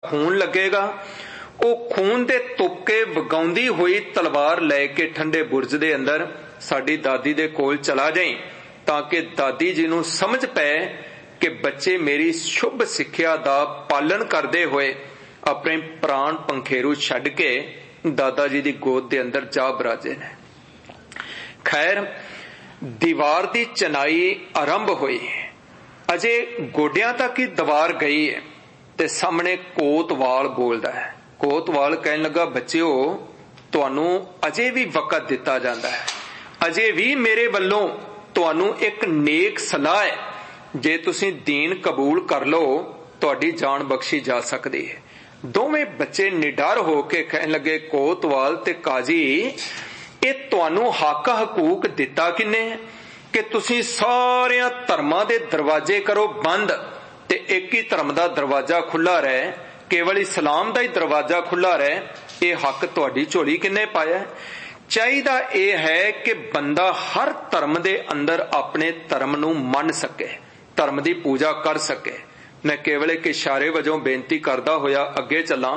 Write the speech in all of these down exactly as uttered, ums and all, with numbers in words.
खून लगेगा, वो खून दे तुपके वगाउंदी हुई तलवार लैके ठंडे बुरज दे अंदर साडी दादी दे कोल चला जाई, ताकि दादी जी नूं समझ पै कि बच्चे मेरी शुभ सिक्ख्या दा पालन करदे होए अपने प्राण पंखेरू छड्ड के दादा जी दी गोद दे अंदर जा बराजे ने। खैर दीवार दी चनाई आरंभ हुई, अजे गोडियां तक ही दीवार गई है ते सामने कोतवाल बोलदा है। कोतवाल कहन लगा, बच्चिओ तुहानू अजे भी वक़्त दिता जांदा है, अजे भी मेरे वल्लों तुहानू एक नेक सलाह है, जे तुसीं दीन कबूल कर लो तुहाडी जान बख्शी जा सकदी है। दोवें बच्चे निडर होके कहन लगे, कोतवाल ते काजी ये तुहानू हक हकूक दिता किन्ने कि तुसीं सारियां धर्मां दे दरवाजे करो बंद ते एक ही धर्म दा दरवाजा खुला रहे, केवल इस्लाम दा ही दरवाजा खुला रहे, ये हक तुहाडी झोली किन्ने पाया? चाहिदा यह है कि बंदा हर धर्म दे अंदर अपने धर्म नूं मन सके, धर्म दी पूजा कर सके। मैं केवल एक इशारे वजों बेनती करदा होया अगे चलां।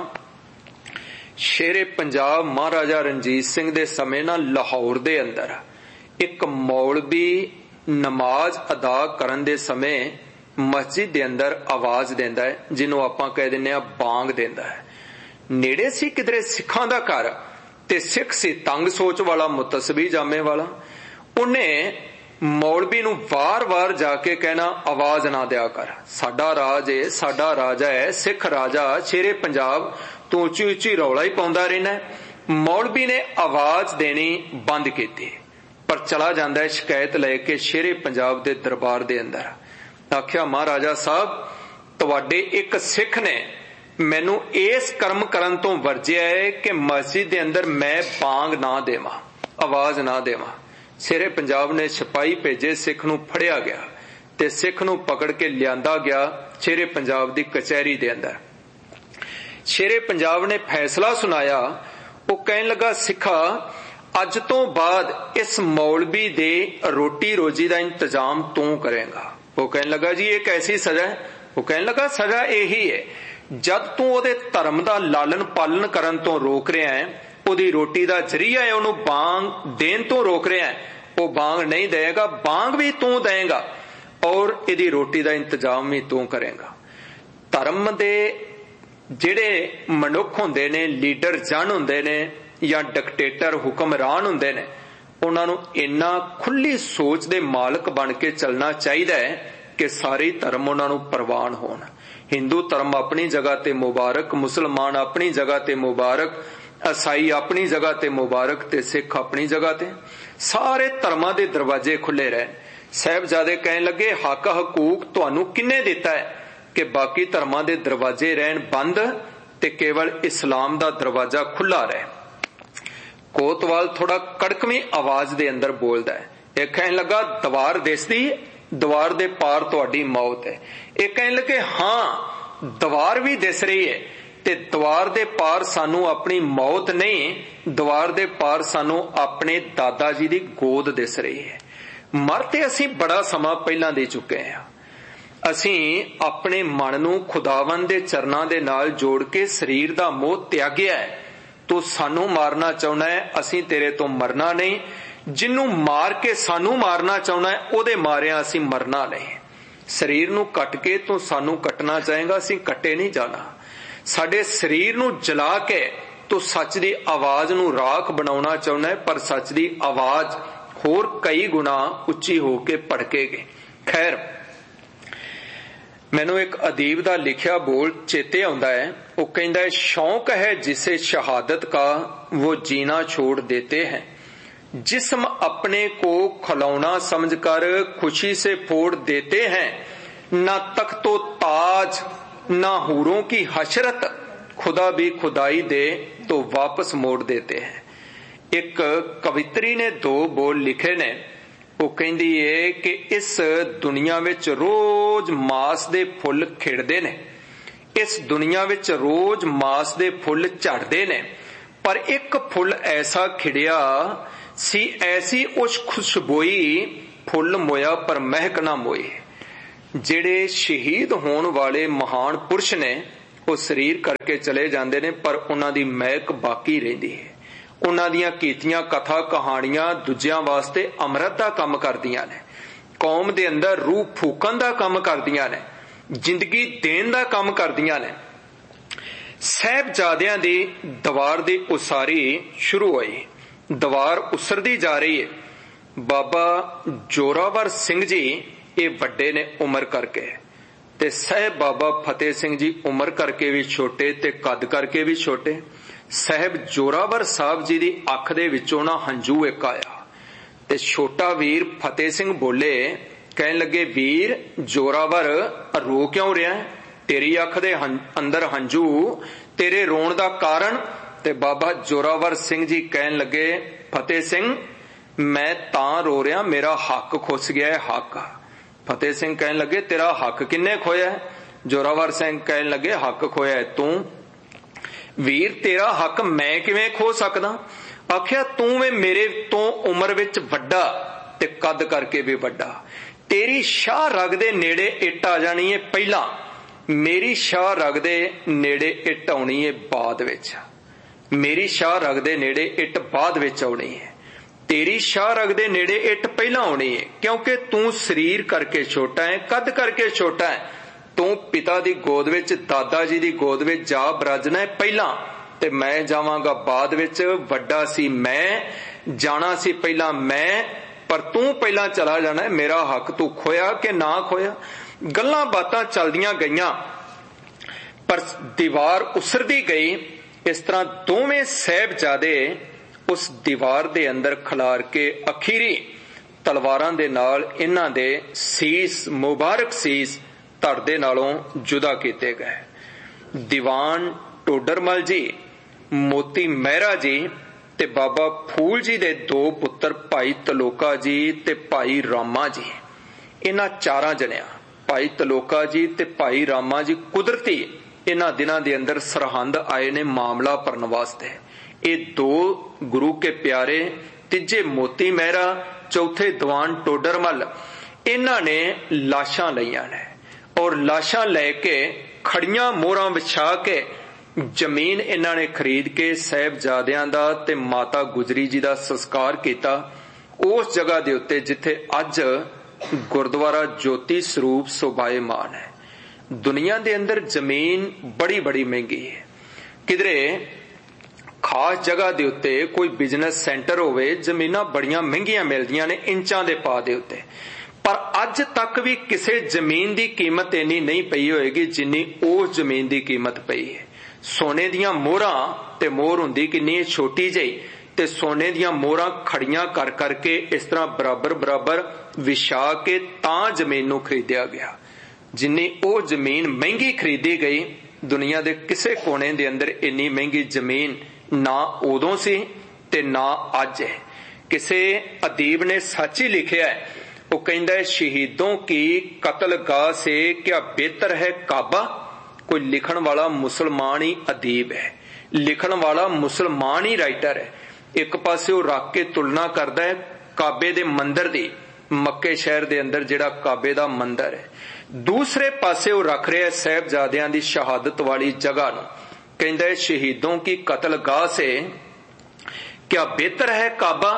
शेरे पंजाब महाराजा रणजीत सिंह दे समय ना लाहौर दे अंदर एक मौलवी नमाज अदा करन दे समय मस्जिद दे अंदर आवाज देंदा है, जिन्हों आपां कह दिंदे आ बांग देंदा है। नेड़े सी किधरे सिखां दा घर ते सिख सी तंग सोच वाला, मुतसबी जामे वाला, उन्हें मौलवी नूं वार वार जाके कहना आवाज ना दिया कर, साडा राज है, साडा राजा है, सिख राजा शेरे पंजाब, तू उची उची रौला ही पाउंदा रहना है। मौलवी ने आवाज देनी बंद की, पर चला जांदा है शिकायत लेके शेरे पंजाब दे दरबार दे अंदर। आख्या, महाराजा साहब तुहाडे एक सिख ने मैनू इस कर्म करन तो वर्जिया है कि मस्जिद दे अंदर मैं बांग ना देवां, आवाज ना देवां। शेरे पंजाब ने सिपाही भेजे, सिख नूं फड़िया गया ते सिख नूं पकड़ के लियांदा गया शेरे पंजाब दी कचहरी दे अंदर। शेरे पंजाब ने फैसला सुनाया, वो कहन लगा, सिखा अज तो बाद इस मौलवी दे रोटी रोजी दा इंतजाम तू करेगा। वो कहन लगा, जी ये कैसी सजा है? वो कहन लगा, सजा यही है, जद तू ओदे धर्म दा लालन पालन करन तो रोक रहा है, ओदी रोटी दा जरिया है ओनू बांग देन तो रोक रहा है, वो बांग नहीं देगा, बांग भी तू देगा और इहदी रोटी दा इंतजाम भी तू करेगा। धर्म दे जिहड़े मनुख हुंदे ने, लीडर जन हुंदे ने या डिकटेटर हुक्मरान हुंदे ने, उन्हां नूं इन्ना खुली सोच दे मालक बन के चलना चाहिदा है कि सारे धर्म उन्हां नूं प्रवान होण। हिंदू धर्म अपनी जगह ते मुबारक, मुसलमान अपनी जगह ते मुबारक, ईसाई अपनी जगह ते मुबारक ते सिख अपनी जगह ते, सारे धर्मां दे दरवाजे खुले रहे। साहिबजादे कहन लगे, हक हकूक तुहानू किन्ने दिता है कि बाकी धर्मां दे दरवाजे रहन बंद ते केवल इस्लाम दा दरवाजा खुला रहे? कोतवाल थोड़ा कड़कवीं आवाज दे अंदर बोलदा है, एक कहन लगा, दवार दिसदी, दवार दे पार तुहाडी मौत है। एक कहन लगे, हां दवार भी दिस रही है ते दवार दे पार सानू अपनी मौत नहीं, दवार दे पार सानू अपने दादा जी दी गोद दिस रही है। मर ते असीं बड़ा समा पहलां दे चुके हैं, असीं अपने मन नू खुदावन दे चरनां दे नाल जोड़ के शरीर दा मोह त्यागिया है। तू सानू मारना चाहुंदा है, असीं तेरे तो मरना नहीं, जिन्नू मार के सानू मारना चाहुंदा है ओदे मारिया असीं मरना नहीं। शरीर नू कट के तू सानू कटना चाहेगा, असीं कटे नहीं जाना। साडे शरीर नू जला के तू सच दी आवाज नू राख बनाउणा चाहुंदा है, पर सच दी आवाज होर कई गुना उच्ची होके भड़केगी। खैर, मैनू एक अदीब दा लिखिया बोल चेते आउंदा है, वो कहंदा है, शौक है जिसे शहादत का वो जीना छोड़ देते हैं, जिस्म अपने को खलौना समझकर खुशी से फोड़ देते हैं, ना तख्तो ताज ना हूरों की हशरत, खुदा भी खुदाई दे तो वापस मोड़ देते हैं। एक कवित्री ने दो बोल लिखे ने, वो कहंदी है कि इस दुनिया विच रोज मास दे फुल खिड़दे ने, इस दुनिया विच रोज मास दे फुल झड़दे ने, पर एक फुल ऐसा खिड़िया सी ऐसी उस खुशबोई फुल मोया पर महक ना मोई। जेड़े शहीद होने वाले महान पुरुष ने ਉਹ ਸਰੀਰ ਕਰਕੇ ਚਲੇ ਜਾਂਦੇ ਨੇ, ਪਰ ਉਹਨਾਂ ਦੀ ਮਹਿਕ ਬਾਕੀ ਰਹਿੰਦੀ ਹੈ। ਉਹਨਾਂ ਦੀਆਂ ਕੀਤੀਆਂ ਕਥਾ ਕਹਾਣੀਆਂ ਦੂਜਿਆਂ ਵਾਸਤੇ ਅੰਮ੍ਰਿਤ ਦਾ ਕੰਮ ਕਰਦੀਆਂ ਨੇ, ਕੌਮ ਦੇ ਅੰਦਰ ਰੂਹ ਫੂਕਣ ਦਾ ਕੰਮ ਕਰਦੀਆਂ ਨੇ, ਜ਼ਿੰਦਗੀ ਦੇਣ ਦਾ ਕੰਮ ਕਰਦੀਆਂ ਨੇ। ਸਾਹਿਬਜ਼ਾਦਿਆਂ ਦੀ ਦੀਵਾਰ ਦੀ ਉਸਾਰੀ ਸ਼ੁਰੂ ਹੋਈ, ਦੀਵਾਰ ਉਸਰਦੀ ਜਾ ਰਹੀ ਹੈ। ਬਾਬਾ ਜੋਰਾਵਰ ਸਿੰਘ ਜੀ ਇਹ ਵੱਡੇ ਨੇ ਉਮਰ ਕਰਕੇ, ਤੇ ਸਾਹਿਬ ਬਾਬਾ ਫਤਿਹ ਸਿੰਘ ਜੀ ਉਮਰ ਕਰਕੇ ਵੀ ਛੋਟੇ ਤੇ ਕੱਦ ਕਰਕੇ ਵੀ ਛੋਟੇ। ਸਾਹਿਬ ਜੋਰਾਵਰ ਸਾਹਿਬ ਜੀ ਦੀ ਅੱਖ ਦੇ ਵਿੱਚੋਂ ਨਾ ਹੰਝੂ ਇੱਕ ਆਇਆ, ਤੇ ਛੋਟਾ ਵੀਰ ਫਤਿਹ ਸਿੰਘ ਬੋਲੇ, ਕਹਿਣ ਲੱਗੇ, ਵੀਰ ਜੋਰਾਵਰ ਰੋ ਕਿਉਂ ਰਿਹਾ? ਤੇਰੀ ਅੱਖ ਦੇ ਅੰਦਰ ਹੰਝੂ, ਤੇਰੇ ਰੋਣ ਦਾ ਕਾਰਨ? ਤੇ ਬਾਬਾ ਜੋਰਾਵਰ ਸਿੰਘ ਜੀ ਕਹਿਣ ਲੱਗੇ, ਫਤਿਹ ਸਿੰਘ ਮੈਂ ਤਾਂ ਰੋ ਰਿਹਾ, ਮੇਰਾ ਹੱਕ ਖੁੱਸ ਗਿਆ ਹੈ, ਹੱਕ। ਫਤਿਹ ਸਿੰਘ ਕਹਿਣ ਲੱਗੇ, ਤੇਰਾ ਹੱਕ ਕਿੰਨੇ ਖੋਇਆ? ਜੋਰਾਵਰ ਸਿੰਘ ਕਹਿਣ ਲੱਗੇ, ਹੱਕ ਖੋਇਆ ਤੂੰ। ਵੀਰ ਤੇਰਾ ਹੱਕ ਮੈਂ ਕਿਵੇਂ ਖੋ ਸਕਦਾ? ਆਖਿਆ, ਤੂੰ ਵੇ ਮੇਰੇ ਤੋਂ ਉਮਰ ਵਿੱਚ ਵੱਡਾ ਤੇ ਕੱਦ ਕਰਕੇ ਵੀ ਵੱਡਾ, ਤੇਰੀ ਸ਼ਾਹ ਰਗ ਦੇ ਨੇੜੇ ਇੱਟ ਆ ਜਾਣੀ ਹੈ ਪਹਿਲਾਂ, ਮੇਰੀ ਸ਼ਾਹ ਰਗ ਦੇ ਨੇੜੇ ਇੱਟ ਆਉਣੀ ਹੈ ਬਾਅਦ ਵਿੱਚ। ਮੇਰੀ ਸ਼ਾਹ ਰਗ ਦੇ ਨੇੜੇ ਇੱਟ ਬਾਅਦ ਵਿੱਚ ਆਉਣੀ ਹੈ, ਤੇਰੀ ਸ਼ਾਹ ਰਗ ਦੇ ਨੇੜੇ ਇੱਟ ਪਹਿਲਾਂ ਆਉਣੀ ਹੈ, ਕਿਉਂਕਿ ਤੂੰ ਸਰੀਰ ਕਰਕੇ ਛੋਟਾ ਹੈ, ਕੱਦ ਕਰਕੇ ਛੋਟਾ ਹੈ। ਤੂੰ ਪਿਤਾ ਦੀ ਗੋਦ ਵਿੱਚ, ਦਾਦਾ ਜੀ ਦੀ ਗੋਦ ਵਿੱਚ ਜਾ ਬਰਾਜਣਾ ਹੈ ਪਹਿਲਾਂ, ਤੇ ਮੈਂ ਜਾਵਾਂਗਾ ਬਾਅਦ ਵਿੱਚ। ਵੱਡਾ ਸੀ ਮੈਂ, ਜਾਣਾ ਸੀ ਪਹਿਲਾਂ ਮੈਂ, ਪਰ ਤੂੰ ਪਹਿਲਾਂ ਚਲਾ ਜਾਣਾ ਹੈ। ਮੇਰਾ ਹੱਕ ਤੂੰ ਖੋਇਆ ਕਿ ਨਾ ਖੋਇਆ? ਗੱਲਾਂ ਬਾਤਾਂ ਚੱਲਦੀਆਂ ਗਈਆਂ, ਪਰ ਦੀਵਾਰ ਉਸਰਦੀ ਗਈ। ਇਸ ਤਰ੍ਹਾਂ ਦੋਵੇਂ ਸਾਹਿਬਜ਼ਾਦੇ ਉਸ ਦੀਵਾਰ ਦੇ ਅੰਦਰ ਖਿਲਾਰ ਕੇ ਅਖੀਰੀ ਤਲਵਾਰਾਂ ਦੇ ਨਾਲ ਇਹਨਾਂ ਦੇ ਸੀਸ, ਮੁਬਾਰਕ ਸੀਸ ਧੜ ਦੇ ਨਾਲੋਂ ਜੁਦਾ ਕੀਤੇ ਗਏ। ਦੀਵਾਨ ਟੋਡਰਮਲ ਜੀ, ਮੋਤੀ ਮਹਿਰਾ ਜੀ ਤੇ ਬਾਬਾ ਫੂਲ ਜੀ ਦੇ ਦੋ ਪੁੱਤਰ ਭਾਈ ਤਲੋਕਾ ਜੀ ਤੇ ਭਾਈ ਰਾਮਾ ਜੀ, ਇਹਨਾਂ ਚਾਰਾਂ ਜਣਿਆਂ, ਭਾਈ ਤਲੋਕਾ ਜੀ ਤੇ ਭਾਈ ਰਾਮਾ ਜੀ ਕੁਦਰਤੀ ਇਹਨਾਂ ਦਿਨਾਂ ਦੇ ਅੰਦਰ ਸਰਹੰਦ ਆਏ ਨੇ ਮਾਮਲਾ ਭਰਨ ਵਾਸਤੇ। ਇਹ ਦੋ ਗੁਰੂ ਕੇ ਪਿਆਰੇ, ਤੀਜੇ ਮੋਤੀ ਮਹਿਰਾ, ਚੌਥੇ ਦੀਵਾਨ ਟੋਡਰਮਲ, ਇਹਨਾਂ ਨੇ ਲਾਸ਼ਾਂ ਲਈਆਂ ਨੇ, ਔਰ ਲਾਸ਼ਾਂ ਲੈ ਕੇ ਖੜੀਆਂ ਮੋਹਰਾਂ ਵਿਛਾ ਕੇ ਜ਼ਮੀਨ ਇਹਨਾਂ ਨੇ ਖਰੀਦ ਕੇ ਸਾਹਿਬਜ਼ਾਦਿਆਂ ਦਾ ਤੇ ਮਾਤਾ ਗੁਜਰੀ ਜੀ ਦਾ ਸੰਸਕਾਰ ਕੀਤਾ ਉਸ ਜਗ੍ਹਾ ਦੇ ਉੱਤੇ ਜਿੱਥੇ ਅੱਜ ਗੁਰਦੁਆਰਾ ਜੋਤੀ ਸਰੂਪ ਸੋਭਾਏਮਾਨ ਹੈ। ਦੁਨੀਆ ਦੇ ਅੰਦਰ ਜ਼ਮੀਨ ਬੜੀ ਬੜੀ ਮਹਿੰਗੀ ਹੈ। ਕਿਧਰੇ ਖਾਸ ਜਗ੍ਹਾ ਦੇ ਉੱਤੇ ਕੋਈ ਬਿਜ਼ਨਸ ਸੈਂਟਰ ਹੋਵੇ, ਜ਼ਮੀਨਾਂ ਬੜੀਆਂ ਮਹਿੰਗੀਆਂ ਮਿਲਦੀਆਂ ਨੇ ਇੰਚਾਂ ਦੇ ਪਾ ਦੇ ਉੱਤੇ, ਪਰ ਅੱਜ ਤੱਕ ਵੀ ਕਿਸੇ ਜ਼ਮੀਨ ਦੀ ਕੀਮਤ ਇੰਨੀ ਨਹੀਂ ਪਈ ਹੋਏਗੀ ਜਿੰਨੀ ਉਸ ਜ਼ਮੀਨ ਦੀ ਕੀਮਤ ਪਈ ਹੈ। ਸੋਨੇ ਦੀਆਂ ਮੋਹਰਾਂ, ਤੇ ਮੋਹਰ ਹੁੰਦੀ ਕਿੰਨੀ ਛੋਟੀ ਜਿਹੀ, ਤੇ ਸੋਨੇ ਦੀਆਂ ਮੋਹਰਾਂ ਖੜੀਆਂ ਕਰ ਕਰਕੇ ਇਸ ਤਰ੍ਹਾਂ ਬਰਾਬਰ ਬਰਾਬਰ ਵਿਛਾ ਕੇ ਤਾਂ ਜ਼ਮੀਨ ਨੂੰ ਖਰੀਦਿਆ ਗਿਆ। ਜਿੰਨੀ ਉਹ ਜ਼ਮੀਨ ਮਹਿੰਗੀ ਖਰੀਦੀ ਗਈ, ਦੁਨੀਆ ਦੇ ਕਿਸੇ ਕੋਨੇ ਦੇ ਅੰਦਰ ਇੰਨੀ ਮਹਿੰਗੀ ਜ਼ਮੀਨ ਨਾ ਉਦੋਂ ਸੀ ਤੇ ਨਾ ਅੱਜ ਹੈ। ਕਿਸੇ ਅਦੀਬ ਨੇ ਸੱਚ ਹੀ ਲਿਖਿਆ ਹੈ, ਉਹ ਕਹਿੰਦਾ ਹੈ, ਸ਼ਹੀदों की कत्लगाह से क्या बेहतर है काबा। कोई लिखण वाला मुसलमान ही अदीब है, लिखण वाला मुसलमान ही राइटर है। एक पासे वो रख के तुलना करता है काबे दे मंदिर दी, मक्के शहर दे अंदर जिहड़ा काबे दा मंदिर है, दूसरे पासे वो रख रहा है साहिबजादियां दी शहादत वाली जगह नूं। कहंदा है शहीदों की कत्लगाह से क्या बेहतर है काबा।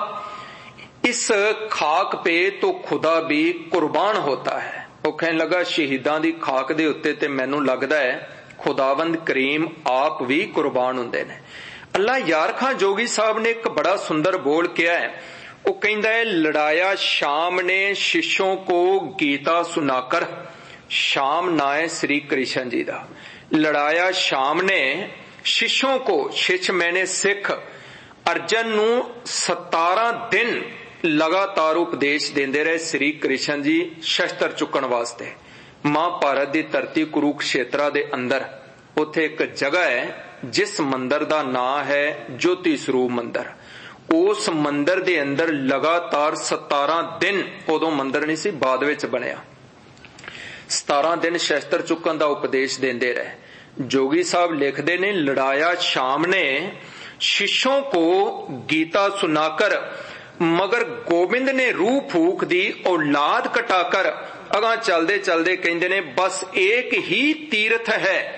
इस खाक पे तो खुदा भी कुर्बान होता है। वो कहने लगा शहीदां दी खाक दे उत्ते ते मैनू लगदा है खुदावंद करीम आप भी कुर्बान हुंदे ने। अल्लाह यार खां जोगी साहब ने एक बड़ा सुंदर बोल किया है, वो कहंदा है, लड़ाया शाम ने शिष्यों को गीता सुनाकर। शाम ना है श्री कृष्ण जी दा। लड़ाया शाम ने शिष्यों को, शिष्य मैंने सिख, अर्जन नू सतारा दिन लगातार उपदेश देंदे रहे श्री कृष्ण जी शस्त्र चुकण वास्ते। महाभारत दी धरती कुरुक्षेत्रा दे अंदर उत्थे एक जगह है जिस मंदिर दा नाम है ज्योति स्वरूप मंदिर। उस मंदिर दे अंदर लगातार सतारा दिन, उदों मंदिर नहीं सी, बाद विच बनिया, सतारा दिन शस्त्र चुकन दा उपदेश देंदे रहे। जोगी साहब लिखदे ने, लड़ाया शाम ने शिष्यों को गीता सुनाकर, मगर गोबिंद ने रूह फूक दी औलाद कटाकर। अगा चलदे चलदे कहंदे ने, बस एक ही तीर्थ है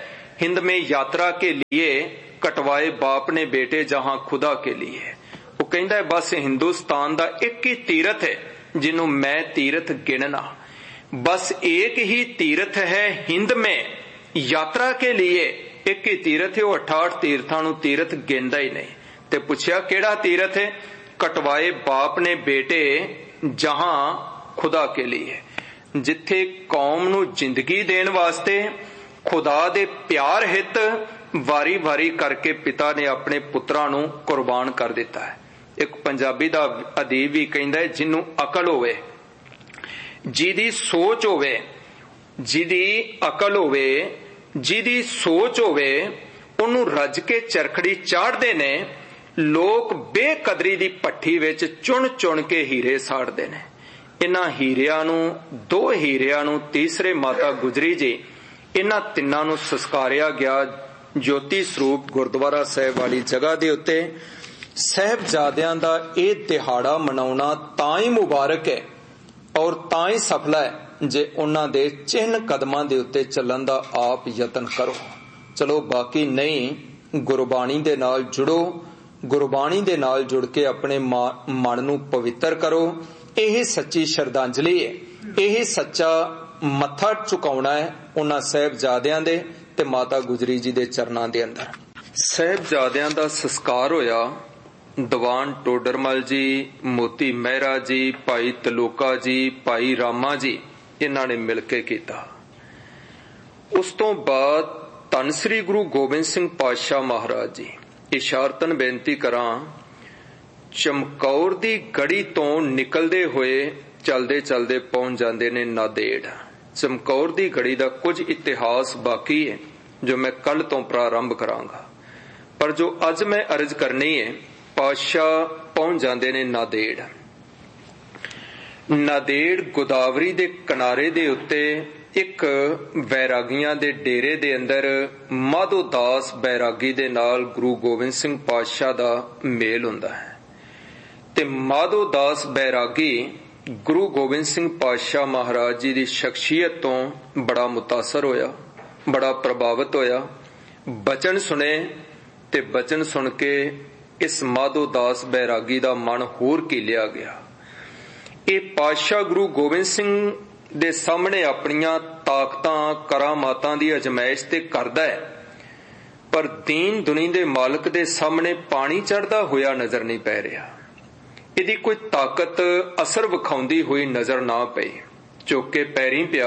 हिंद में यात्रा के लिए कटवाए बाप ने बेटे जहां खुदा के लिए। वो कहता है बस हिंदुस्तान दा एक ही तीरथ है जिन्हों मैं तीरथ गिनना, बस एक ही तीर्थ है हिंद में यात्रा के लिए, एक ही तीर्थ है। वो अठाठ तीर्थां नूं तीर्थ गिनदा ही नहीं। ते पुछया केड़ा तीर्थ है? कटवाए बाप ने बेटे जहां खुदा के लिए, जिथे कौम नूं जिंदगी देण वास्ते खुदा दे प्यार हित वारी वारी करके पिता ने अपने पुत्रां नूं कुर्बान कर दिता है। एक पंजाबी दा अदीब भी कहंदा है जिन्नू अकल होवे, जिहदी सोच होवे, जिहदी अकल होवे, जिहदी सोच होवे, उन्नू रज के चरखड़ी चाढ़दे ने लोग। बेकदरी दी भट्ठी विच चुन चुन के हीरे साड़दे ने। इन्हां हीरिਆਂ ਨੂੰ दो हीरिਆਂ ਨੂੰ तीसरे माता गुजरी जी इन्हां तिन्नां ਨੂੰ संस्कारिया गया ज्योति ਸਰੂਪ गुरुद्वारा साहिब वाली जगह दे उत्ते। साहिबजादियां दा ये दिहाड़ा मनाउणा तां ही मुबारक है और तां ही सफल है जे उन्हां दे चिन्ह कदमां दे उत्ते चलण दा आप यतन करो। चलो बाकी नहीं, गुरबाणी दे नाल जुड़ो, गुरबाणी दे नाल जुड़ के अपने मन नूं पवित्र करो। यही सच्ची श्रद्धांजलि है, यही सच्चा मत्था झुकाउणा है उन्हां साहिबजादियां दे ते माता गुजरी जी दे चरनां दे अंदर। साहिबजादियां दा संस्कार होया दीवान टोडरमल जी, मोती मेहरा जी, भाई तलोका जी, भाई रामा जी, इन्हां ने मिलके कीता। उस तो बाद धन श्री गुरु गोबिंद सिंह पातशाह महाराज जी, इशारतन बेनती करां, चमकौर दी गढ़ी तो निकलदे होए चलदे चलदे पहुंच जांदे ने नादेड़। चमकौर दी गढ़ी दा कुछ इतिहास बाकी है जो मैं कल तो प्रारंभ करांगा, पर जो अज मैं अर्ज करनी है, पातशाह पहुंच जांदे ने नादेड़। नादेड़ गोदावरी दे किनारे दे उत्ते एक बैरागियां दे डेरे दे अंदर माधो दास बैरागी दे नाल गुरु गोबिंद सिंह पातशाह दा मेल हुंदा है। ते माधो दास बैरागी गुरु गोबिंद सिंह पातशाह महाराज जी दी शख्सियत तो बड़ा मुतासर होया, बड़ा प्रभावित होया। बचन सुने ते बचन सुन के इस माधो दास बैरागी दा मन होर कीलिया गया। ये पातशाह गुरु गोबिंद सिंह दे सामने अपनियां ताकतां करामातां दी अजमाइश ते करदा है, पर दीन दुनी दे मालक दे सामने पानी चढ़दा होया नजर नहीं पै रहा। इहदी कोई ताकत असर विखाउंदी हुई नजर ना पई। चुक के पैरीं पिया,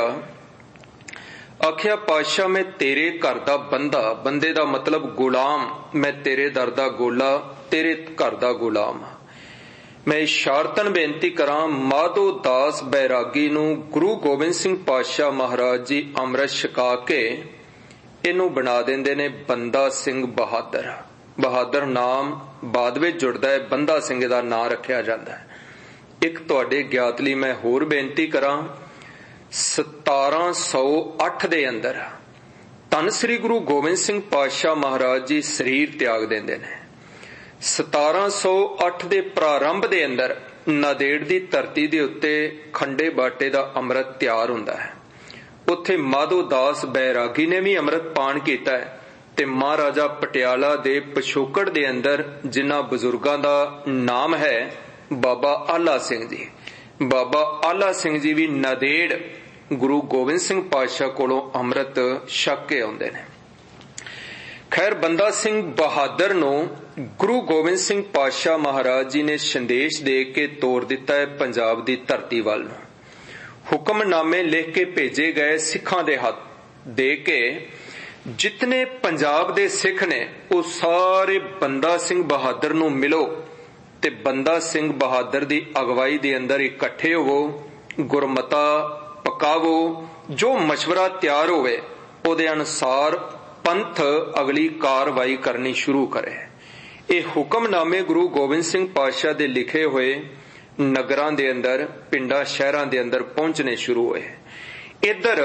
आखिया पातशाह मैं तेरे घर दा बंदा, बंदे दा मतलब गुलाम, मैं तेरे दर दा गोला, तेरे घर दा गुलाम। मैं इशारतन बेनती करां, माधो दास बैरागी नूं गुरु गोबिंद सिंह पातशाह महाराज जी अमृत छका के इनू बना देंदे ने बंदा सिंह बहादुर। बहादुर नाम बाद विच जुड़दा है, बंदा सिंह दा नाम रखिया जांदा है। एक तुहाडे ज्ञात लई मैं होर बेनती करां, सतारां सौ अठ दे अंदर धन श्री गुरु गोबिंद सिंह पातशाह महाराज जी शरीर त्याग देंदे ने। सतारां सौ अठ दे प्रारंभ दे अंदर नादेड़ दी धरती दे उत्ते खंडे बाटे दा अमृत तैयार हुंदा है। उत्थे माधो दास बैरागी ने भी अमृत पान कीता है ते महाराजा पटियाला दे पिछोकड़ दे अंदर जिन्हां बजुर्गां दा नाम है बाबा आला सिंह जी, बाबा आला सिंह जी भी नादेड़ गुरु गोबिंद सिंह पातशाह कोलों अमृत छक के आउंदे ने। खैर बंदा सिंह बहादुर नूं गुरु गोबिंद सिंह पातशाह महाराज जी ने संदेश दे के तोर दिता है पंजाब दी धरती वाल नूं। हुक्मनामे लिख के भेजे गए सिखां दे हथ दे के जितने पंजाब दे सिख ने वो सारे बंदा सिंह बहादुर नूं मिलो ते बंदा सिंह बहादुर दी अगवाई दे अंदर इकट्ठे होवो, गुरमता पकावो, जो मशवरा तैयार होवे ओदे अनुसार पंथ अगली कार्रवाई करनी शुरू करे। ये हुक्मनामे गुरु गोबिंद सिंह पातशाह दे लिखे हुए नगरां दे अंदर, पिंडां शहरां दे अंदर पहुंचने शुरू होए। इधर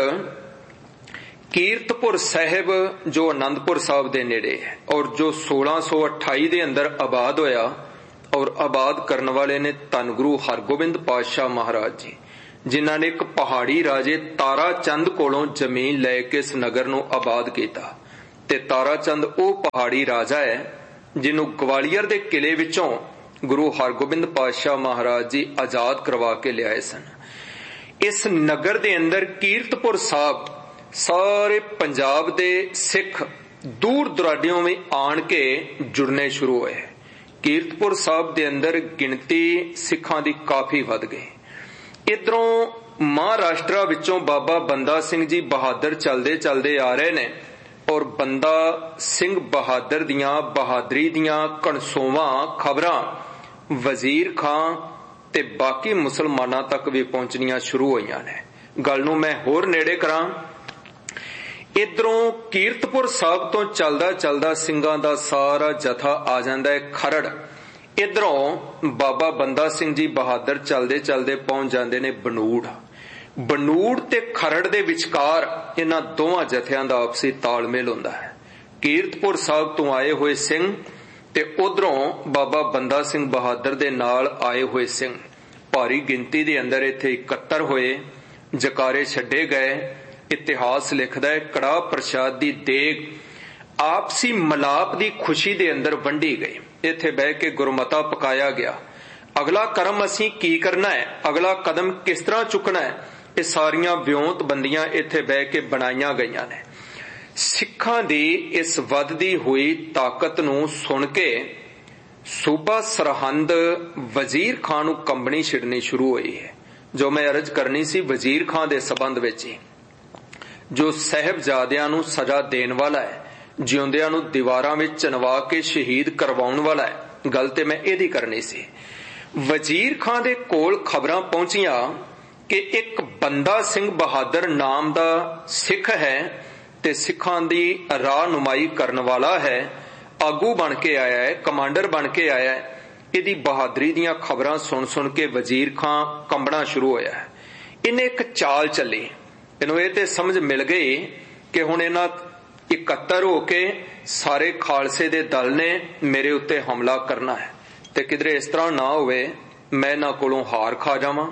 कीरतपुर साहिब जो आनंदपुर साहब दे नेड़े है और जो सोलह सौ अठाई दे अंदर आबाद होया, और आबाद करने वाले ने धन गुरु हरगोबिंद पातशाह महाराज जी, जिन्हां ने एक पहाड़ी राजे तारा चंद कोलों जमीन लैके इस नगर नूं आबाद कीता ਤੇ ਤਾਰਾ ਚੰਦ ਉਹ ਪਹਾੜੀ ਰਾਜਾ ਹੈ ਜਿਹਨੂੰ ਗਵਾਲੀਅਰ ਦੇ ਕਿਲੇ ਵਿੱਚੋਂ ਗੁਰੂ ਹਰਗੋਬਿੰਦ ਪਾਤਸ਼ਾਹ ਮਹਾਰਾਜ ਜੀ ਆਜ਼ਾਦ ਕਰਵਾ ਕੇ ਲਿਆਏ ਸਨ। ਇਸ ਨਗਰ ਦੇ ਅੰਦਰ ਕੀਰਤਪੁਰ ਸਾਹਿਬ ਸਾਰੇ ਪੰਜਾਬ ਦੇ ਸਿੱਖ ਦੂਰ ਦੁਰਾਡਿਓਂ ਵੀ ਆਣ ਕੇ ਜੁੜਨੇ ਸ਼ੁਰੂ ਹੋਏ। ਕੀਰਤਪੁਰ ਸਾਹਿਬ ਦੇ ਅੰਦਰ ਗਿਣਤੀ ਸਿੱਖਾਂ ਦੀ ਕਾਫੀ ਵੱਧ ਗਈ। ਇਧਰੋਂ ਮਹਾਰਾਸ਼ਟਰ ਵਿੱਚੋਂ ਬਾਬਾ ਬੰਦਾ ਸਿੰਘ ਜੀ ਬਹਾਦਰ ਚਲਦੇ ਚਲਦੇ ਆ ਰਹੇ ਨੇ ਔਰ ਬੰਦਾ ਸਿੰਘ ਬਹਾਦਰ ਦੀਆਂ ਬਹਾਦਰੀ ਦੀਆਂ ਕਣਸੋਵਾਂ ਖਬਰਾਂ ਵਜ਼ੀਰ ਖਾਂ ਤੇ ਬਾਕੀ ਮੁਸਲਮਾਨਾਂ ਤੱਕ ਵੀ ਪਹੁੰਚਣੀਆਂ ਸ਼ੁਰੂ ਹੋਈਆਂ ਨੇ। ਗੱਲ ਨੂੰ ਮੈਂ ਹੋਰ ਨੇੜੇ ਕਰਾਂ, ਇਧਰੋਂ ਕੀਰਤਪੁਰ ਸਾਹਿਬ ਤੋਂ ਚੱਲਦਾ ਚੱਲਦਾ ਸਿੰਘਾਂ ਦਾ ਸਾਰਾ ਜਥਾ ਆ ਜਾਂਦਾ ਹੈ ਖਰੜ। ਇਧਰੋਂ ਬਾਬਾ ਬੰਦਾ ਸਿੰਘ ਜੀ ਬਹਾਦਰ ਚਲਦੇ ਚਲਦੇ ਪਹੁੰਚ ਜਾਂਦੇ ਨੇ ਬਨੂੜ। ਬਨੂੜ ਤੇ ਖਰੜ ਦੇ ਵਿਚਕਾਰ ਇਹਨਾਂ ਦੋਵਾਂ ਜਥਿਆਂ ਦਾ ਆਪਸੀ ਤਾਲਮੇਲ ਹੁੰਦਾ ਹੈ। ਕੀਰਤਪੁਰ ਸਾਹਿਬ ਤੋਂ ਆਏ ਹੋਏ ਸਿੰਘ ਤੇ ਉਧਰੋਂ ਬਾਬਾ ਬੰਦਾ ਸਿੰਘ ਬਹਾਦਰ ਦੇ ਨਾਲ ਆਏ ਹੋਏ ਸਿੰਘ ਭਾਰੀ ਗਿਣਤੀ ਦੇ ਅੰਦਰ ਇੱਥੇ ਇਕੱਤਰ ਹੋਏ, ਜਕਾਰੇ ਛੱਡੇ ਗਏ। ਇਤਿਹਾਸ ਲਿਖਦਾ ਹੈ ਕੜਾਹ ਪ੍ਰਸ਼ਾਦ ਦੀ ਦੇਗ ਆਪਸੀ ਮਲਾਪ ਦੀ ਖੁਸ਼ੀ ਦੇ ਅੰਦਰ ਵੰਡੀ ਗਈ। ਇੱਥੇ ਬਹਿ ਕੇ ਗੁਰਮਤਾ ਪਕਾਇਆ ਗਿਆ। ਅਗਲਾ ਕਰਮ ਅਸੀਂ ਕੀ ਕਰਨਾ ਹੈ, ਅਗਲਾ ਕਦਮ ਕਿਸ ਤਰ੍ਹਾਂ ਚੁੱਕਣਾ ਹੈ, ਇਹ ਸਾਰੀਆਂ ਵਿਉਂਤ ਬੰਦੀਆਂ ਇੱਥੇ ਬਹਿ ਕੇ ਬਣਾਈਆਂ ਗਈਆਂ ਨੇ। ਸਿੱਖਾਂ ਦੀ ਇਸ ਵੱਧਦੀ ਹੋਈ ਤਾਕਤ ਨੂੰ ਸੁਣ ਕੇ ਸੂਬਾ ਸਰਹੰਦ ਵਜ਼ੀਰ ਖਾਂ ਨੂੰ ਕੰਬਣੀ ਛਿੜਨੀ ਸ਼ੁਰੂ ਹੋਈ ਹੈ। ਜੋ ਮੈਂ ਅਰਜ਼ ਕਰਨੀ ਸੀ ਵਜ਼ੀਰ ਖਾਂ ਦੇ ਸਬੰਧ ਵਿੱਚ ਹੀ, ਜੋ ਸਾਹਿਬਜ਼ਾਦਿਆਂ ਨੂੰ ਸਜ਼ਾ ਦੇਣ ਵਾਲਾ ਹੈ, ਜਿਉਂਦਿਆਂ ਨੂੰ ਦੀਵਾਰਾਂ ਵਿੱਚ ਚਿਣਵਾ ਕੇ ਸ਼ਹੀਦ ਕਰਵਾਉਣ ਵਾਲਾ ਹੈ। ਗੱਲ ਤੇ ਮੈਂ ਇਹਦੀ ਕਰਨੀ ਸੀ। ਵਜ਼ੀਰ ਖਾਂ ਦੇ ਕੋਲ ਖਬਰਾਂ ਪਹੁੰਚੀਆਂ ਕਿ ਇੱਕ ਬੰਦਾ ਸਿੰਘ ਬਹਾਦਰ ਨਾਮ ਦਾ ਸਿੱਖ ਹੈ ਤੇ ਸਿੱਖਾਂ ਦੀ ਰਾਹਨੁਮਾਈ ਕਰਨ ਵਾਲਾ ਹੈ, ਆਗੂ ਬਣ ਕੇ ਆਇਆ ਹੈ, ਕਮਾਂਡਰ ਬਣ ਕੇ ਆਇਆ ਹੈ। ਇਹਦੀ ਬਹਾਦਰੀ ਦੀਆਂ ਖਬਰਾਂ ਸੁਣ ਸੁਣ ਕੇ ਵਜ਼ੀਰ ਖਾਂ ਕੰਬਣਾ ਸ਼ੁਰੂ ਹੋਇਆ ਹੈ। ਇਹਨੇ ਇੱਕ ਚਾਲ ਚੱਲੀ। ਇਹਨੂੰ ਇਹ ਤੇ ਸਮਝ ਮਿਲ ਗਈ ਕਿ ਹੁਣ ਇਹਨਾਂ ਇਕੱਤਰ ਹੋ ਕੇ ਸਾਰੇ ਖਾਲਸੇ ਦੇ ਦਲ ਨੇ ਮੇਰੇ ਉੱਤੇ ਹਮਲਾ ਕਰਨਾ ਹੈ ਤੇ ਕਿਧਰੇ ਇਸ ਤਰ੍ਹਾਂ ਨਾ ਹੋਵੇ ਮੈਂ ਇਹਨਾਂ ਕੋਲੋਂ ਹਾਰ ਖਾ ਜਾਵਾਂ।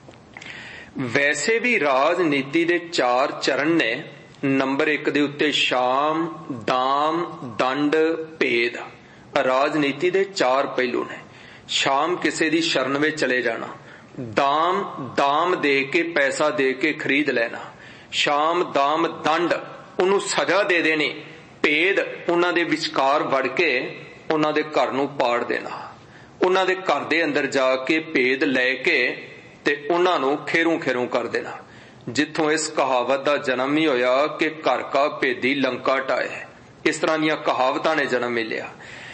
ਵੈਸੇ ਵੀ ਰਾਜਨੀਤੀ ਦੇ ਚਾਰ ਚਰਨ ਨੇ। ਨੰਬਰ ਇੱਕ ਦੇ ਉੱਤੇ ਸ਼ਾਮ, ਦਾਮ, ਦੰਡ, ਭੇਦ। ਰਾਜਨੀਤੀ ਦੇ ਚਾਰ ਪਹਿਲੂ ਨੇ। ਸ਼ਾਮ ਕਿਸੇ ਦੀ ਸ਼ਰਨ ਵਿੱਚ ਚਲੇ ਜਾਣਾ, ਦਾਮ ਦਾਮ ਦੇ ਕੇ ਪੈਸਾ ਦੇ ਕੇ ਖਰੀਦ ਲੈਣਾ, ਸ਼ਾਮ ਦਾਮ ਦੰਡ ਉਹਨੂੰ ਸਜ਼ਾ ਦੇ ਦੇਣੀ, ਭੇਦ ਉਹਨਾਂ ਦੇ ਵਿਚਕਾਰ ਵੜ ਕੇ ਉਹਨਾਂ ਦੇ ਘਰ ਨੂੰ ਪਾੜ ਦੇਣਾ, ਉਹਨਾਂ ਦੇ ਘਰ ਦੇ ਅੰਦਰ ਜਾ ਕੇ ਭੇਦ ਲੈ ਕੇ ਤੇ ਉਹਨਾਂ ਨੂੰ ਖੇਰੂ ਖੇਰੂ ਕਰ ਦੇਣਾ। ਜਿੱਥੋਂ ਇਸ ਕਹਾਵਤ ਦਾ ਜਨਮ ਹੀ ਹੋਇਆ ਕਿ ਘਰ ਕਾ ਭੇਦੀ ਲੰਕਾ ਢਾਏ। ਇਸ ਤਰ੍ਹਾਂ ਦੀਆਂ ਕਹਾਵਤਾਂ ਨੇ ਜਨਮ ਮਿਲਿਆ।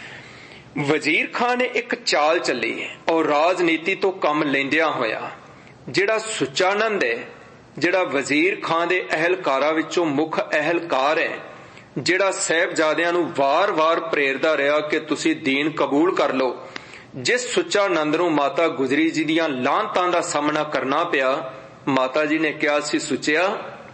ਵਜ਼ੀਰ ਖਾਂ ਨੇ ਇੱਕ ਚਾਲ ਚੱਲੀ ਔਰ ਰਾਜਨੀਤੀ ਤੋਂ ਕੰਮ ਲੈਂਦਿਆਂ ਹੋਇਆ ਜਿਹੜਾ ਸੁਚਾਨੰਦ ਹੈ, ਜਿਹੜਾ ਵਜ਼ੀਰ ਖਾਂ ਦੇ ਅਹਿਲਕਾਰਾਂ ਵਿੱਚੋਂ ਮੁੱਖ ਅਹਿਲਕਾਰ ਹੈ, ਜਿਹੜਾ ਸਾਹਿਬਜ਼ਾਦਿਆਂ ਨੂੰ ਵਾਰ-ਵਾਰ ਪ੍ਰੇਰਦਾ ਰਿਹਾ ਕਿ ਤੁਸੀਂ ਦੀਨ ਕਬੂਲ ਕਰ ਲਓ, ਜਿਸ ਸੁਚਾਨੰਦ ਨੂੰ ਮਾਤਾ ਗੁਜਰੀ ਜੀ ਦੀਆਂ ਲਾਹਨਤਾਂ ਦਾ ਸਾਹਮਣਾ ਕਰਨਾ ਪਿਆ। ਮਾਤਾ ਜੀ ਨੇ ਕਿਹਾ ਸੀ, ਸੁਚਿਆ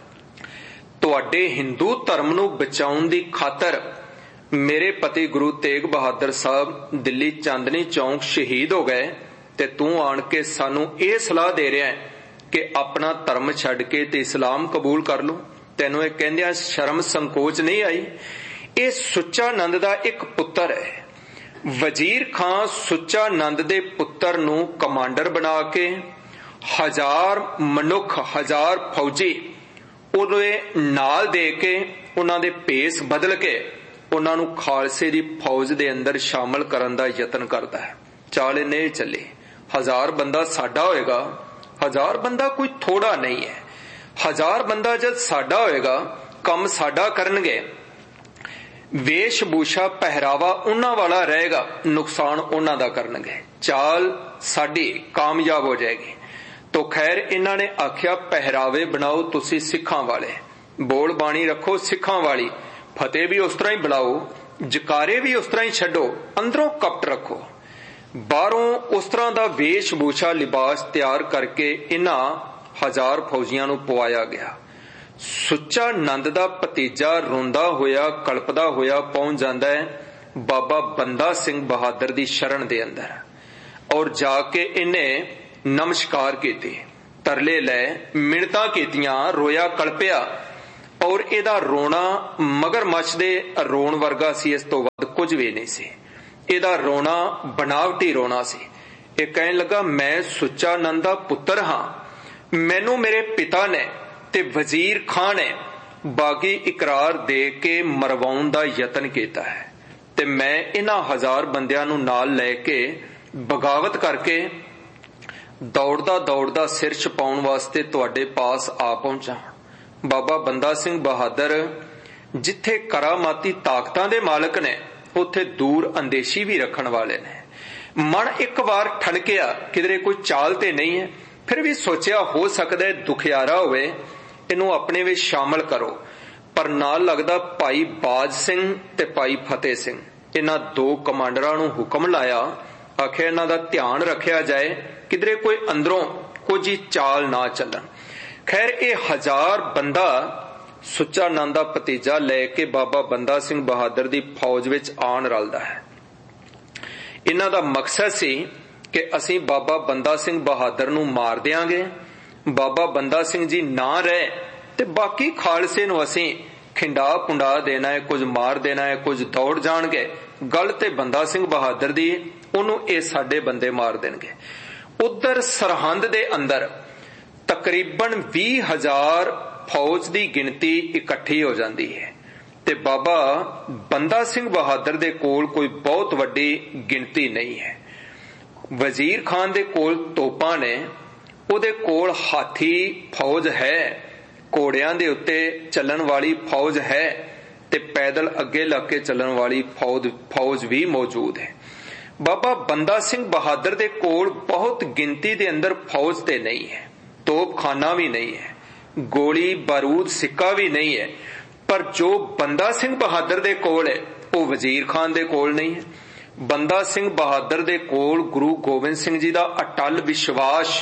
ਤੁਹਾਡੇ ਹਿੰਦੂ ਧਰਮ ਨੂੰ ਬਚਾਉਣ ਦੀ ਖਾਤਰ ਮੇਰੇ ਪਤੀ ਗੁਰੂ ਤੇਗ ਬਹਾਦਰ ਸਾਹਿਬ ਦਿੱਲੀ ਚਾਂਦਨੀ ਚੌਂਕ ਸ਼ਹੀਦ ਹੋ ਗਏ ਤੇ ਤੂੰ ਆਣ ਕੇ ਸਾਨੂੰ ਇਹ ਸਲਾਹ ਦੇ ਰਿਹਾ ਹੈ ਕਿ ਆਪਣਾ ਧਰਮ ਛੱਡ ਕੇ ਤੇ ਇਸਲਾਮ ਕਬੂਲ ਕਰ ਲਓ। ਤੈਨੂੰ ਇਹ ਕਹਿੰਦਿਆਂ ਸ਼ਰਮ ਸੰਕੋਚ ਨਹੀਂ ਆਈ? ਇਹ ਸੁੱਚਾਨੰਦ ਦਾ ਇੱਕ ਪੁੱਤਰ ਹੈ। ਵਜ਼ੀਰ ਖਾਂ ਸੁੱਚਾਨੰਦ ਦੇ ਪੁੱਤਰ ਨੂੰ ਕਮਾਂਡਰ ਬਣਾ ਕੇ ਹਜ਼ਾਰ ਮਨੁੱਖ, ਹਜ਼ਾਰ ਫੌਜੀ ਉਹਦੇ ਨਾਲ ਦੇ ਕੇ ਉਹਨਾਂ ਦੇ ਭੇਸ ਬਦਲ ਕੇ ਉਹਨਾਂ ਨੂੰ ਖਾਲਸੇ ਦੀ ਫੌਜ ਦੇ ਅੰਦਰ ਸ਼ਾਮਲ ਕਰਨ ਦਾ ਯਤਨ ਕਰਦਾ ਹੈ। ਚਾਲ ਇਹਨੇ ਚੱਲੀ। ਹਜ਼ਾਰ ਬੰਦਾ ਸਾਡਾ ਹੋਏਗਾ। ਹਜ਼ਾਰ ਬੰਦਾ ਕੋਈ ਥੋੜਾ ਨਹੀਂ ਹੈ। ਹਜ਼ਾਰ ਬੰਦਾ ਜਦ ਸਾਡਾ ਹੋਏਗਾ ਕੰਮ ਸਾਡਾ ਕਰਨਗੇ, ਵੇਸ਼ ਭੂਸ਼ਾ ਪਹਿਰਾਵਾ ਉਹਨਾਂ ਵਾਲਾ ਰਹੇਗਾ, ਨੁਕਸਾਨ ਉਹਨਾਂ ਦਾ ਕਰਨਗੇ। ਚਾਲ ਸਾਡੀ ਕਾਮਯਾਬ ਹੋ ਜਾਏਗੀ। ਤੋ ਖੈਰ ਇਹਨਾਂ ਨੇ ਆਖਿਆ ਪਹਿਰਾਵੇ ਬਣਾਓ ਤੁਸੀਂ ਸਿੱਖਾਂ ਵਾਲੇ, ਬੋਲ ਬਾਣੀ ਰੱਖੋ ਸਿੱਖਾਂ ਵਾਲੀ, ਫਤਿਹ ਵੀ ਉਸ ਤਰ੍ਹਾਂ ਹੀ ਬੁਲਾਓ, ਜਕਾਰੇ ਵੀ ਉਸ ਤਰ੍ਹਾਂ ਹੀ ਛੱਡੋ, ਅੰਦਰੋਂ ਕਪਟ ਰੱਖੋ। ਬਾਹਰੋਂ ਉਸ ਤਰ੍ਹਾਂ ਦਾ ਵੇਸ਼ ਭੂਸ਼ਾ ਲਿਬਾਸ ਤਿਆਰ ਕਰਕੇ ਇਹਨਾਂ ਹਜ਼ਾਰ ਫੌਜੀਆਂ ਨੂੰ ਪਵਾਇਆ ਗਿਆ। ਸੁੱਚਾ ਨੰਦ ਦਾ ਭਤੀਜਾ ਰੋਂਦਾ ਹੋਇਆ ਕਲਪਦਾ ਹੋਇਆ ਪਹੁੰਚ ਜਾਂਦਾ ਹੈ ਬਾਬਾ ਬੰਦਾ ਸਿੰਘ ਬਹਾਦਰ ਦੀ ਸ਼ਰਨ ਦੇ ਅੰਦਰ ਔਰ ਜਾ ਕੇ ਇਹਨੇ ਨਮਸਕਾਰ ਕੀਤੀ, ਤਰਲੇ ਲੈ, ਮਿੰਨਤਾਂ ਕੀਤੀਆਂ, ਰੋਇਆ ਕਲਪਿਆ और इहदा रोना मगरमच्छ दे रोण वर्गा सी, इस तो वध कुछ भी नहीं सी। इहदा रोना बनावटी रोना सी। ये कहन लगा मैं सुच्चा नंद दा पुत्र हां, मैनू मेरे पिता ने ते वजीर खां ने बागी इकरार दे के मरवाउण दा यतन कीता है, ते मैं इन्हां हजार बंदियां नू नाल लैके बगावत करके दौड़दा दौड़दा सिर छपाउण वास्ते तुहाडे पास आ पहुंचा। बाबा बंदा सिंह बहादुर जिथे करामाती ताकतां दे मालक ने, उथे दूर अंदेशी भी रखण वाले ने। मन एक बार ठणकिया किधरे कोई चाल ते नहीं है, फिर भी सोचिया हो सकदा है दुखियारा होवे, इनू अपने विच शामिल करो। पर नाल लगदा भाई बाज सिंह ते भाई फतेह सिंह, इन्हां दो कमांडरां नू हुक्म लाया, आखिया इन्हां दा ध्यान रखिया जाए किधरे कोई अंदरों कुछ ही चाल ना चलन। खैर ये हजार बंदा सुच्चा नंद दा भतीजा लैके बाबा बंदा सिंह बहादुर दी फौज विच आण रलदा है। इन्हां दा मकसद सी कि असीं बाबा बंदा सिंह बहादुर नू मार देंगे, बाबा बंदा सिंह जी ना रहे ते बाकी खालसे नू असीं खिंडा पुंडा देना है, कुछ मार देना है, कुछ दौड़ जाणगे। गल ते बंदा सिंह बहादुर दी, उन्हों ये साडे बंदे मार देणगे। उधर सरहंद दे अंदर तकरीबन बीस हजार फौज दी गिनती इकट्ठी हो जाती है, ते बाबा बंदा सिंह बहादुर दे कोल कोई बहुत वड्डी गिनती नहीं है। वजीर खान दे कोल तोपां ने, उहदे कोल हाथी फौज है, घोड़ियां दे उत्ते चलन वाली फौज है, ते पैदल अगे लग के चलन वाली फौज फौज भी मौजूद है। बाबा बंदा सिंह बहादुर दे कोल बहुत गिनती दे अंदर फौज ते नहीं है, तोपखाना भी नहीं है, गोली बारूद सिक्का भी नहीं है, पर जो बंदा सिंह बहादुर दे कोल है वो वजीर खान दे कोल नहीं है। बंदा सिंह बहादुर दे कोल गुरु गोबिंद सिंह जी दा अटल विश्वास,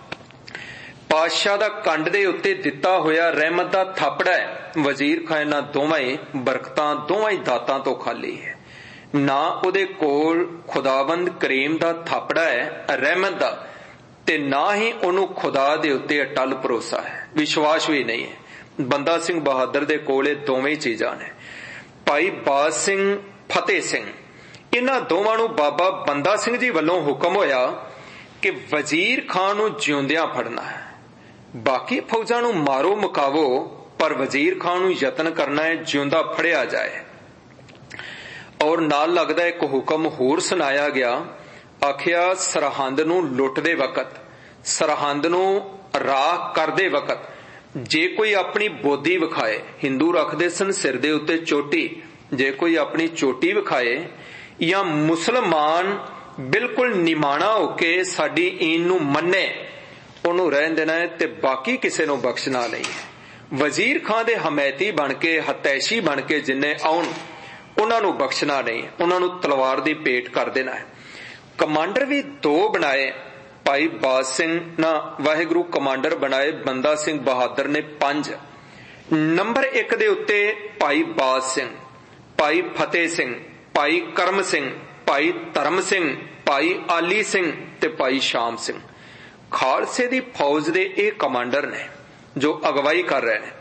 पातशाह दा कंड दे उत्ते दिता होया रहमत दा थापड़ा है। वजीर खान इन्हां दोवां ही बरकतां दोवां ही दातां तो खाली है। ना उहदे कोल खुदावंद करीम दा थापड़ा है रहमत दा, ते ना ही उहनूं खुदा दे उत्ते अटल भरोसा है, विश्वास भी नहीं है। बंदा सिंह बहादुर दे कोल इह दोवें चीजां ने। भाई बाज सिंह फतेह सिंह, इन्हां दोवां नूं बाबा बंदा सिंह जी वल्लों हुक्म होया कि वजीर खान नूं जिउंदियां फड़ना है, बाकी फौजां नूं मारो मुकावो, पर वजीर खान नूं यतन करना है जिउंदा फड़िया जाए। और नाल लगदा एक हुक्म होर सुनाया गया, आखिया सरहंद नूं लुटदे वकत, सरहंद नूं राख करदे वकत जे कोई अपनी बोधी विखाए, हिंदू रखदे सन सिर दे उत्ते चोटी, जे कोई अपनी चोटी विखाए या मुसलमान बिल्कुल निमाणा होके साडी ईन नूं मन्ने, उहनूं रहन देना है, ते बाकी किसे नूं बख्शना नहीं। वजीर खान दे हमैती बन के, हतैशी बन के जिन्ने आउण, उन्हां नूं बख्शना नहीं, उन्हां नूं तलवार दी पेट कर देना है। कमांडर भी दो बनाए, भाई बाज सिंह ना वाहिगुरु कमांडर बनाए, बंदा सिंह बहादुर ने पंज। नंबर एक दे उत्ते भाई बाज सिंह, भाई फतेह सिंह, भाई करम सिंह, भाई धर्म सिंह, भाई आली सिंह ते भाई शाम सिंह। खालसे दी फौज दे ये कमांडर ने जो अगवाई कर रहे हैं।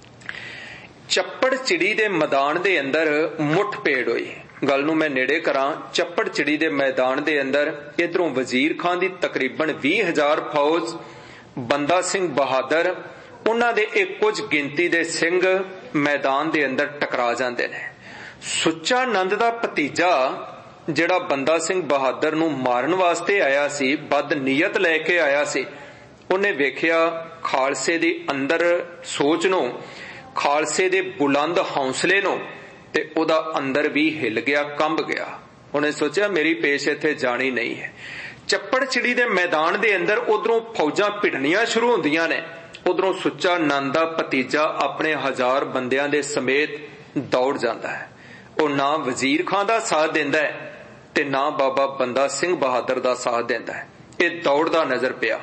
चप्पड़ चिड़ी दे मैदान दे अंदर मुठभेड़ हुई। गल नूं मैं नेड़े करां, चप्पड़ चिड़ी दे मैदान दे अंदर इधरों वजीर खान दी तकरीबन बीस हजार फौज, बंदा सिंह बहादुर उन्हां दे एक कुछ गिनती दे सिंह मैदान दे अंदर टकरा जांदे ने। सुच्चा नंद दा भतीजा जिहड़ा बंदा सिंह बहादुर नूं मारन वास्ते आया सी, बद नीयत लैके आया सी, उन्हें वेखिया खालसे दी अंदर सोच नूं, खालसे दे बुलंद हौसले नूं, ते उहदा अंदर भी हिल गया, कंब गया। उन्हें सोचा मेरी पेश इत्थे जानी नहीं है। चप्पड़ चिड़ी दे मैदान दे अंदर उधरों फौजां भिड़नियां शुरू होंदियां ने, उधरों सुच्चा नंद दा भतीजा अपने हजार बंदियां दे समेत दौड़ जांदा है। ਉਹ ना वजीर खां दा साथ देंदा है ते ना बाबा बंदा सिंह बहादुर दा साथ देंदा है। ਇਹ ਦੌੜਦਾ ਨਜ਼ਰ ਪਿਆ।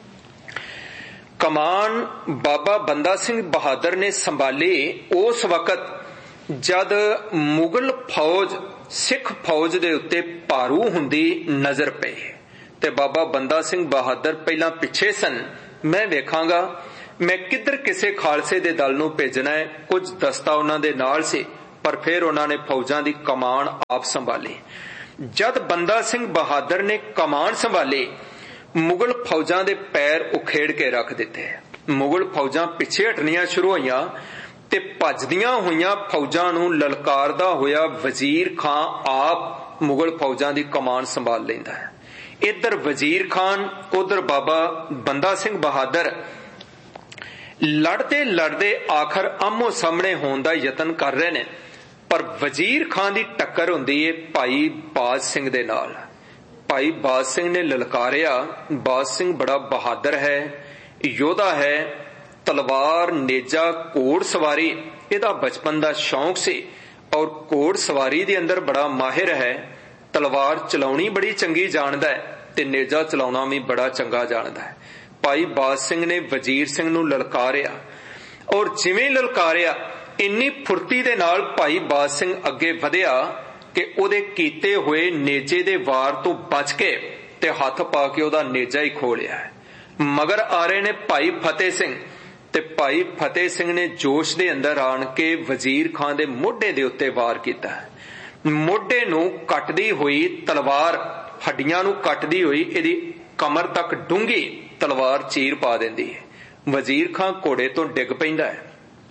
कमान बाबा बंदा सिंह बहादुर ने संभाली उस वक्त जद मुगल फौज सिख फौज दे उत्ते भारू हुंदी नजर पई ते बाबा बंदा सिंह बहादुर पहला पिछे सन। मैं वेखांगा मैं किधर किसी खालसे दे दल नूं भेजना है। कुछ दस्ता उन्हां दे नाल सी, पर फिर उन्होंने फौजां दी कमान आप संभाली। जद बंदा सिंह बहादुर ने कमान संभाली, मुगल फौजां दे पैर उखेड़ के रख दिते। मुगल फौजां पिछे हटनियां शुरू होईयां ते भजदियां होईयां फौजां नूं ललकारदा होया वजीर खां आप मुगल फौजां दी कमान संभाल लैंदा है। इधर वजीर खान, उधर बाबा बंदा सिंह बहादुर लड़ते लड़ते आखिर आमो सामने होने का यतन कर रहे ने, पर वजीर खान की टक्कर होंदी है भाई बाज सिंह दे नाल। भाई बाज सिंह ने ललकारिया। बाज सिंह बड़ा बहादुर है, योधा है, तलवार नेजा घोड़ सवारी इहदा बचपन का शौक सी और घोड़ सवारी दे अंदर बड़ा माहिर है। तलवार चलाउणी बड़ी चंगी जानदा है ते नेजा चलाउणा भी बड़ा चंगा जानदा है। भाई बाज सिंह ने वजीर सिंह नूं ललकारिया और जिवें ललकारिया इन्नी फुर्ती दे नाल भाई बाज सिंह अगे वधिया कि उहदे कीते होए नेजे दे वार तो बच के ते हथ पा के उहदा नेजा ही खो लिया है। मगर आ रहे ने भाई फतेह सिंह ते भाई फतेह सिंह ने जोश दे अंदर आण के वजीर खान दे मोढे दे उत्ते वार कीता। मोढे नूं कटदी हुई तलवार हड्डियां नूं कटदी हुई इहदी कमर तक डूंगी तलवार चीर पा देंदी है। वजीर खां घोड़े तो डिग पैंदा है।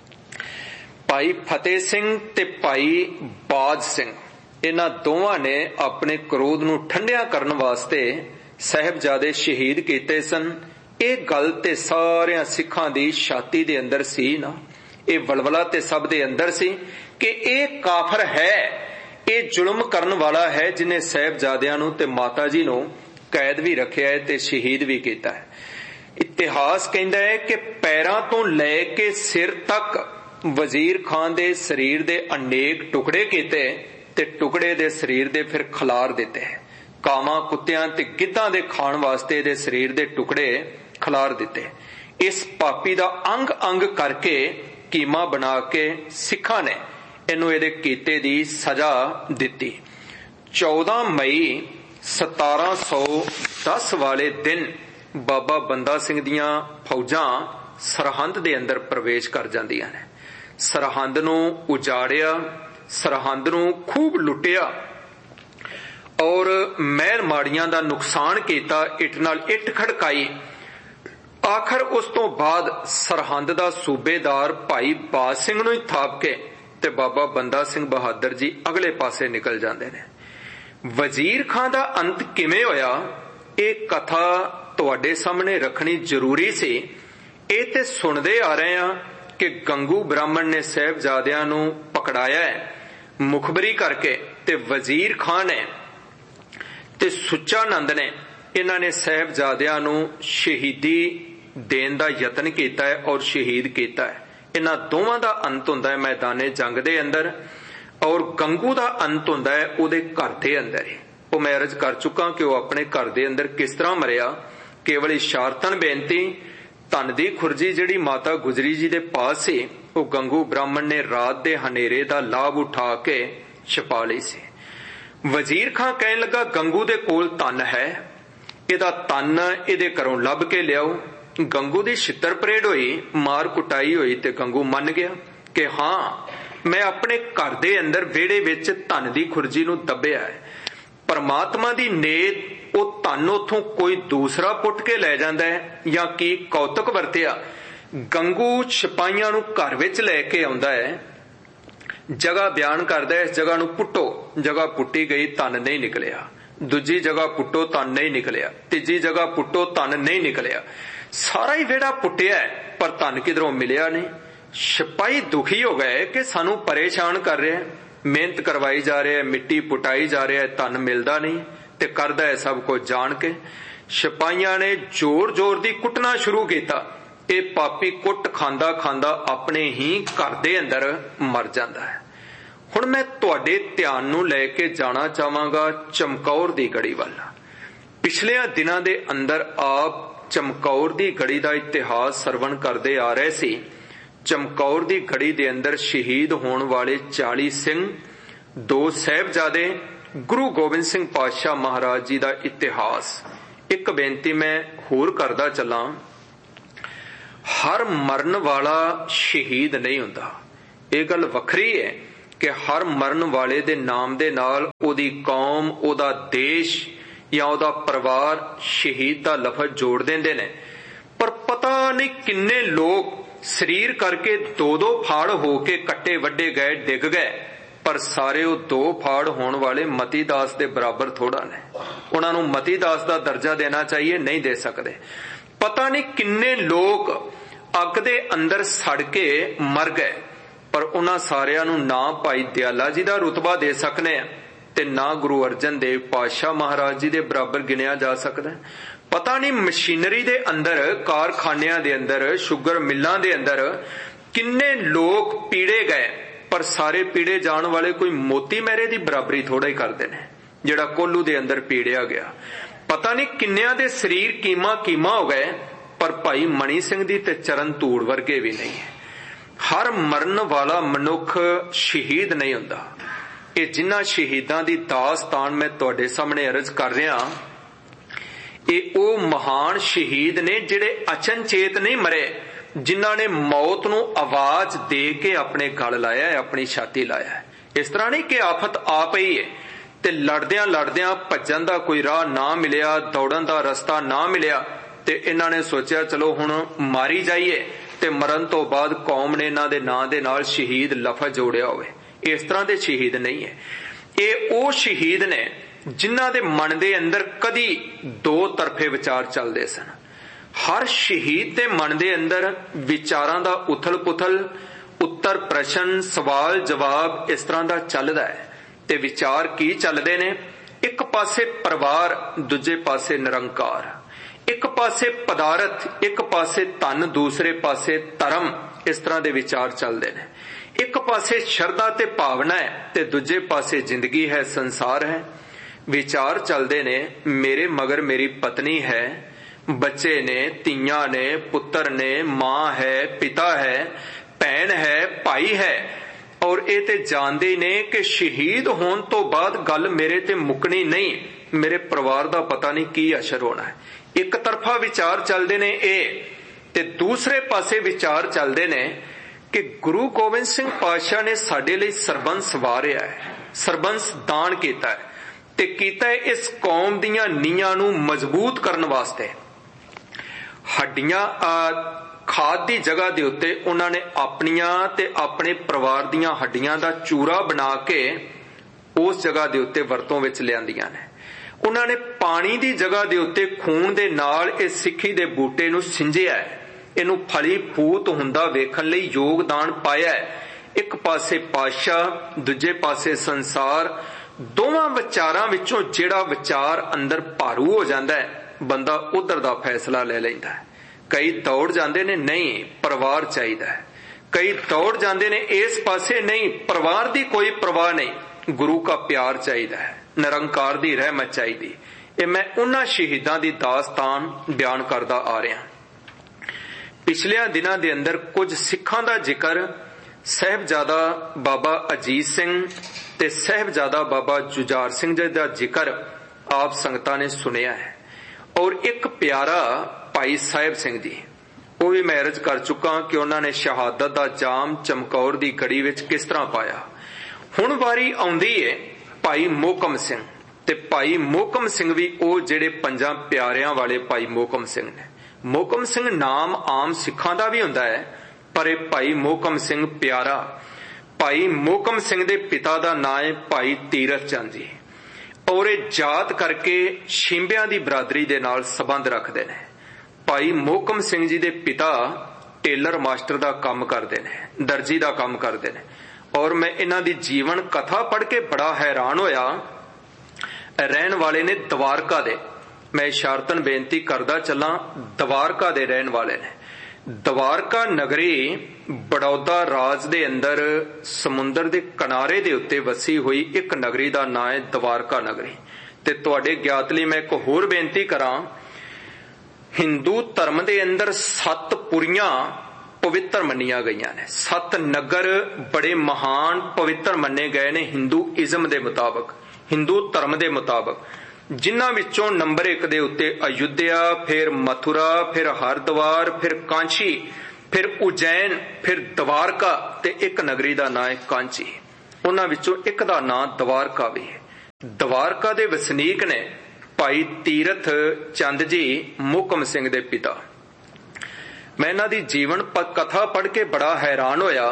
भाई फतेह सिंह ते भाई बाज सिंह इन्हां दोवां ने अपने क्रोध नूं ठंडिया करन वास्ते साहिबजादे शहीद कीते सन। ਇਹ गल ते सारियां सिखां दी छाती दे अंदर सी ना, ये वलवला ते सब दे अंदर सी कि ये काफर है, ये जुल्म करन वाला है जिन्हें साहिबजादियां नूं ते माता जी नूं कैद भी रखिया है ते शहीद भी कीता है। इतिहास कहंदा है कि पैरां तो लैके सिर तक वजीर खान दे शरीर दे अनेक टुकड़े कीते ते टुकड़े दे शरीर दे फिर खलार दिते। कावां कुत्तियां ते गिद्धां दे खाण वास्ते दे शरीर दे टुकड़े खलार दिते। इस पापी दा अंग अंग करके कीमा बना के सिखां ने इनू इहदे कीते दी सजा दिती। चौदह मई सतारा सौ दस वाले दिन बाबा बंदा सिंह दियां फौजां सरहंद दे अंदर प्रवेश कर जांदियां ने। सरहंद नूं उजाड़िया, सरहंद नूं खूब लुटिया और महल माड़ियां दा नुकसान कीता, इट नाल इट खड़काई। आखिर उस तो बाद सरहंद दा सूबेदार भाई बाज सिंह नूं ही थाप के ते बाबा बंदा सिंह बहादुर जी अगले पासे निकल जांदे ने। वजीर खां दा अंत किवें होया, ਇਹ कथा तुहाडे सामने रखनी जरूरी सी। ਇਹ ते सुनदे आ रहे हां कि गंगू ब्राह्मण ने साहिबजादियां नूं पकड़ाया है मुखबरी करके, ते वजीर खां ने ते सुच्चा नंद ने इन्हां ने साहिबजादियां नूं शहीदी देण दा यतन कीता है और शहीद कीता है। इन्हां दोवां दा अंत हुंदा है मैदाने जंग दे अंदर और गंगू दा अंत हुंदा है उहदे घर दे अंदर ही। वो मैं अर्ज कर चुका कि वह अपने घर दे अंदर किस तरह मरिया। केवल इशारतन बेनती, धन दी खुरजी जिहड़ी माता गुजरी जी दे पास सी, वो गंगू ब्राह्मण ने रात दे हनेरे दा लाभ उठा के छपा लई सी। वजीर खां कहन लगा गंगू दे कोल धन है, इहदा धन इहदे घरों लभ के लियाओ। गंगू दी छित्तर परेड हुई, मार कुटाई हुई ते गंगू मन गया कि हाँ मैं अपने घर दे अंदर वेड़े विच धन दी खुरजी नूं दबिया है। परमात्मा दी नेत वो धन उथों कोई दूसरा पुट के लै जांदा है या की कौतक वरतिया। गंगू सिपाहियां नूं घर विच लैके आउंदा है, जगह बयान करदा है इस जगह नूं पुट्टो, जगह पुट्टी गई धन नहीं निकलिया। दूजी जगह पुट्टो धन नहीं निकलिया, तीजी जगह पुट्टो धन नहीं निकलिया। सारा ही वेड़ा पुट्टिया है पर धन किधरों मिलिया नहीं। सिपाही दुखी हो गए कि सानू परेशान कर रहे हैं, मेहनत करवाई जा रही है, मिट्टी पुटाई जा रही है, धन मिलता नहीं ते करदा है सब कुछ जान के। सिपाहियां ने जोर जोर दी कुटना शुरू किया। ये पापी कुट खांदा खांदा अपने ही घर दे अंदर मर जाता है। हुण मैं तुहाडे ध्यान नूं लैके जाना चाहांगा चमकौर दी गढ़ी वल। पिछले दिनां दे अंदर आप चमकौर दी गढ़ी दा इतिहास सरवण करदे आ रहे सी। चमकौर दी गढ़ी दे अंदर शहीद होने वाले चाली सिंह, दो साहिबजादे, गुरु गोबिंद सिंह पातशाह महाराज जी दा इतिहास। एक बेनती मैं होर करदा चलां, हर मरण वाला शहीद नहीं हुंदा। ये गल वखरी है कि हर मरण वाले दे नाम दे नाल ओदी कौम, ओदा देश या ओदा परिवार शहीद दा लफज जोड़ देंदे ने। पर पता नहीं किन्ने लोग शरीर करके दो दो फाड़ होके कट्टे वड्डे गए, डिग गए, पर सारे वो दो फाड़ होने वाले मती दास दे बराबर थोड़ा ने। उन्होंने मती दास दा दर्जा देना चाहिए, नहीं दे सकते। पता नहीं किन्ने लोग अग दे अंदर सड़ के मर गए, पर उन्हां सारियां नूं ना भाई दयाला जी दा रुतबा दे सकने ते ना गुरु अर्जन देव पातशाह महाराज जी दे बराबर गिनिया जा सकदा। पता नहीं मशीनरी दे अंदर, कारखानियां दे अंदर, शुगर मिलां दे अंदर किन्ने लोग पीड़े गए, पर सारे पीड़े जाण वाले कोई मोती मेरे दी बराबरी थोड़ा ही करदे ने जिहड़ा कोल्लू दे अंदर पीड़िया गया। पता नहीं किन्नियां दे शरीर कीमा कीमा हो गए, पर भाई मणी सिंह दी ते चरण धूड़ वर्गे भी नहीं है। हर मरण वाला मनुख शहीद नहीं हुंदा। ये जिन्हां शहीदां दी दास्तान मैं तुहाडे सामने अर्ज कर रहा, ये ओ महान शहीद ने जिहड़े अचनचेत नहीं मरे, जिन्हां ने मौत नूं आवाज दे के अपने गल लाया है, अपनी छाती लाया है। इस तरह नहीं कि आफत आ पई है ते लड़दियां लड़दियां भज्जण दा कोई राह ना मिलिया, दौड़न दा रस्ता ना मिलिया ते इन्हां ने सोचिया चलो हुण मारी जाइए ते मरण तो बाद कौम ने इन्हां दे नां दे नाल शहीद लफज जोड़िया होवे। इस तरह दे शहीद नहीं है। ये ओ शहीद ने जिन्हां दे मन दे अंदर कदी दो तरफे विचार चलदे सन। हर शहीद दे मन दे अंदर विचारां दा उथल पुथल, उत्तर प्रश्न, सवाल जवाब इस तरह दा चलदा है। ते विचार की चलदे ने? एक पासे परिवार, दूजे पासे निरंकार, एक पासे पदार्थ, एक पासे धन, दूसरे पासे धर्म, इस तरह दे विचार चलदे ने। एक पासे शरधा ते भावना है ते दूजे पासे जिंदगी है, संसार है। विचार चलदे ने मेरे मगर मेरी पत्नी है, बच्चे ने, तियां ने, पुत्र ने, मां है, पिता है, भैन है, भाई है, और ये ते जानदे ही ने कि शहीद होने तो बाद गल मेरे ते मुकनी नहीं, मेरे परिवार दा पता नहीं की असर होना है। एक तरफा विचार चलदे ने ए, ते दूसरे पासे विचार चलदे ने कि गुरु गोबिंद सिंह पातशाह ने साडे लई सरबंस वारिया है, सरबंस दान कीता है ते कीता है इस कौम दीयां नीआं नूं मजबूत करन वास्ते। हड्डियां खाद दी जगह दे उत्ते उन्हां ने अपनियां ते अपने परिवार दीयां हड्डियां दा चूरा बना के उस जगह दे उत्ते वरतों विच लिआंदियां ने। उन्हां ने पानी दी जगह दे उत्ते खून दे नाल इस सिੱਖੀ दे बूटे नूं सिंजिया है, इनू फली फूट हुंदा वेखण लई योगदान पाया है। एक पासे पातशाह, दूजे पासे संसार, दोवां विचारां विचों जिहड़ा विचार अंदर भारू हो जांदा है, बंदा उधर दा फैसला ले लैंदा है। कई दौड़ जांदे ने नहीं परिवार चाहिदा है, कई दौड़ जांदे ने इस पासे नहीं परिवार दी कोई परवाह नहीं, गुरु का प्यार चाहिदा है, निरंकार दी रहमत चाहिदी। ये मैं उन्हां शहीदां दी दास्तान बयान करदा आ रहा। पिछलियां दिनां दे अंदर कुछ सिखां दा जिक्र साहिबजादा बाबा अजीत सिंह ते साहिबजादा बाबा जुझार सिंह जी दा जिक्र आप संगतां ने सुनिया है, और एक प्यारा भाई साहिब सिंह जी, वो भी मैं अर्ज कर चुका कि उन्होंने शहादत दा जाम चमकौर दी घड़ी विच किस तरह पाया। हुण वारी आउंदी है भाई मोहकम सिंह, ते भाई मोहकम सिंह भी ओ जिहड़े पंजां प्यारियां वाले भाई मोहकम सिंह ने। मोहकम सिंह नाम आम सिखां दा भी हुंदा है, पर ये भाई मोहकम सिंह प्यारा। भाई मोहकम सिंह दे पिता दा नाम है भाई तीरथ चंद जी, और ये जात करके शिंबियां दी बरादरी दे नाल संबंध रखदे ने। भाई मोहकम सिंह जी दे पिता टेलर मास्टर दा काम करदे ने, दर्जी दा काम करदे ने, और मैं इन्हां दी जीवन कथा पढ़ के बड़ा हैरान होया। रहन वाले ने द्वारका दे, मैं इशारतन बेनती करदा चला, द्वारका दे रहन वाले ने। द्वारका नगरी बड़ौदा राज दे अंदर समुंदर दे किनारे दे उत्ते वसी हुई एक नगरी दा नाम है द्वारका नगरी। ते तुहाडे ज्ञात लई मैं एक होर बेनती करां, हिंदू धर्म दे अंदर सत्त पुरियां पवित्र मन्निया गईयां ने, सत्त नगर बड़े महान पवित्र मन्ने गए ने हिंदू इज्म दे मुताबक, हिंदू धर्म दे मुताबक। जिन्हां विचों नंबर एक दे उत्ते अयोध्या, फिर मथुरा, फिर हरद्वार, फिर कांची, फिर उज्जैन, फिर द्वारका ते एक नगरी दा नाम है कांची। उन्हां विचों एक दा नाम द्वारका भी है। द्वारका दे वसनीक ने भाई तीरथ चंद जी मोहकम सिंह दे पिता। मैं इन्हां दी जीवन कथा पढ़ के बड़ा हैरान होया।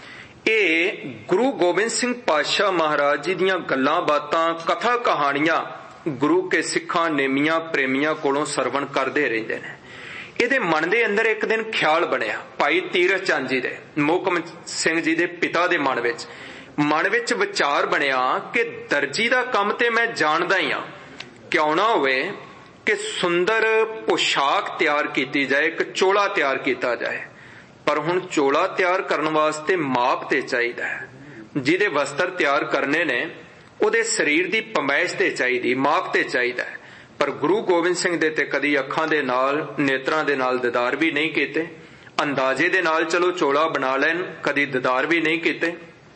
ये गुरु गोबिंद सिंह पातशाह महाराज जी दीयां गल्लां बातां, कथा कहानियां गुरु के सिखां नेमियां प्रेमियां कोलों सरवण करदे रहिंदे ने। इहदे मन दे अंदर एक दिन ख्याल बनिया भाई तीरथ चंद जी दे, मोहकम सिंह जी दे पिता दे मन विच मन विच विचार बनिया कि दर्जी दा काम ते मैं जाणदा ही हां, क्यों ना होवे कि सुंदर पोशाक तैयार की जाए, एक चोला तैयार किया जाए। पर हुण चोला तैयार करने वास्ते माप ते चाहिदा है। जिहदे वस्त्र तैयार करने ने उहदे शरीर दी पमैश ते चाहिदी, माप ते चाहिदा है। पर गुरु गोबिंद सिंह दे ते कदी अखां दे नाल, नेत्रां दे नाल दीदार भी नहीं कीते। अंदाजे दे नाल चलो चोला बना लैन, कदी दीदार भी नहीं कीते।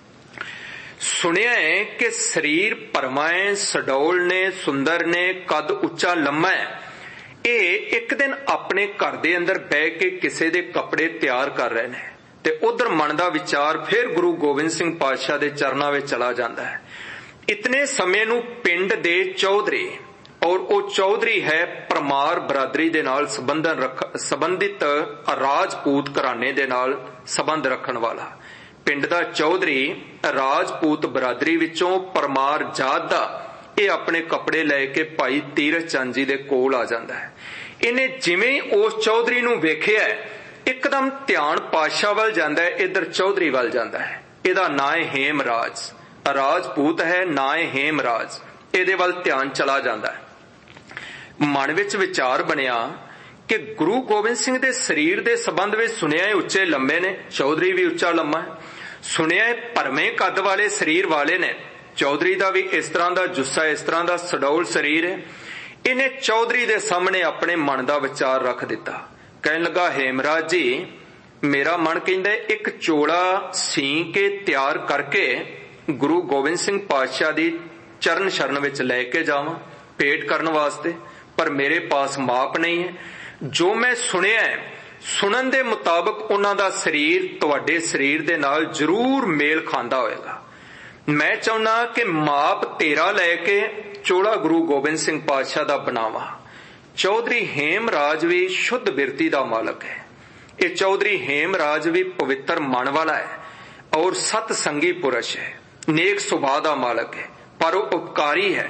सुनिया है कि शरीर भरमा है, सडौल ने, सुंदर ने, कद उच्चा लम्मा है। ये एक दिन अपने घर दे अंदर बह के किसे दे कपड़े तैयार कर रहे ने ते उधर मन दा विचार फिर गुरु गोबिंद सिंह पातशाह दे चरनां विच चला जांदा है। इतने समय नूं पिंड दे चौधरी, और वो चौधरी है परमार बरादरी दे नाल संबंधन रख संबंधित राजपूत घराने दे नाल संबंध रखण वाला पिंड दा चौधरी राजपूत बरादरी विचों परमार जात दा ये अपने कपड़े लैके भाई तीरथ चंद जी दे कोल आ जांदा है। इन्हें जिवें उस चौधरी नूं वेखिया एकदम ध्यान पातशाह वल जांदा है, इधर चौधरी वल जांदा है। इहदा नां है हेमराज, राजपूत है, नां है हेमराज। इहदे वल ध्यान चला जांदा है। मन विच विचार बनिया कि गुरु गोबिंद सिंह दे शरीर दे संबंध विच सुनिया है उच्चे लंबे ने, चौधरी भी उच्चा लंबा है। सुनिया है भरमे कद वाले शरीर वाले ने, चौधरी दा भी इस तरह दा जुस्सा, इस तरह दा सडौल शरीर है। इन्हें चौधरी दे सामने अपने मन दा विचार रख दिता। कहन लगा, हेमराज जी मेरा मन कहंदा एक चोला सी के तैयार करके गुरु गोबिंद सिंह पातशाह दी चरण शरण विच लैके जावां भेंट करन वास्ते, पर मेरे पास माप नहीं है। जो मैं सुनिया है, सुनन दे मुताबिक उन्हां दा शरीर तुहाडे शरीर दे नाल जरूर मेल खांदा होएगा। मैं चाहुंदा कि माप तेरा लैके चोला गुरु गोबिंद सिंह पातशाह दा बनावा। चौधरी हेमराज भी शुद्ध बिरती दा मालक है। ये चौधरी हेमराज भी पवित्र मन वाला है और सतसंगी पुरुष है, नेक सुभाव दा मालक है, पर उपकारी है।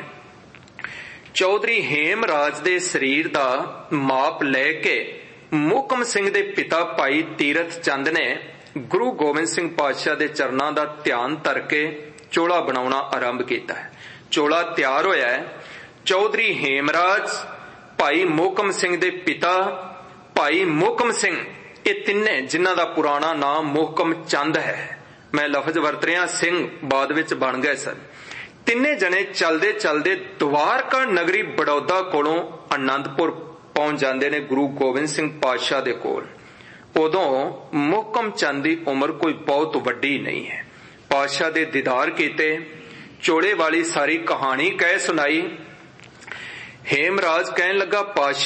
चौधरी हेमराज दे शरीर दा माप लैके मोहकम सिंह दे पिता भाई तीरथ चंद ने गुरु गोबिंद सिंह पातशाह दे चरनां दा ध्यान धर के चोला बनाउणा आरंभ कीता है। चोला तैयार होया है। चौधरी हेमराज, भाई मोहकम सिंह दे पिता भाई मोहकम सिंह, ये तिन्ने जिन्हां दा पुराना नाम मोहकम चंद है, मैं लफज वरत रिहा, सिंह बाद विच बन गए सन। तिन्ने जने चलदे चलदे द्वारका नगरी बड़ौदा कोलों आनंदपुर पहुंच जांदे ने गुरु गोबिंद सिंह पातशाह दे कोल। उदों मोहकम चंद दी उम्र कोई बहुत वड्डी नहीं है। पातशाह दे दीदार कीते, चोले वाली सारी कहानी कह सुनाई। हेमराज कहन लगा,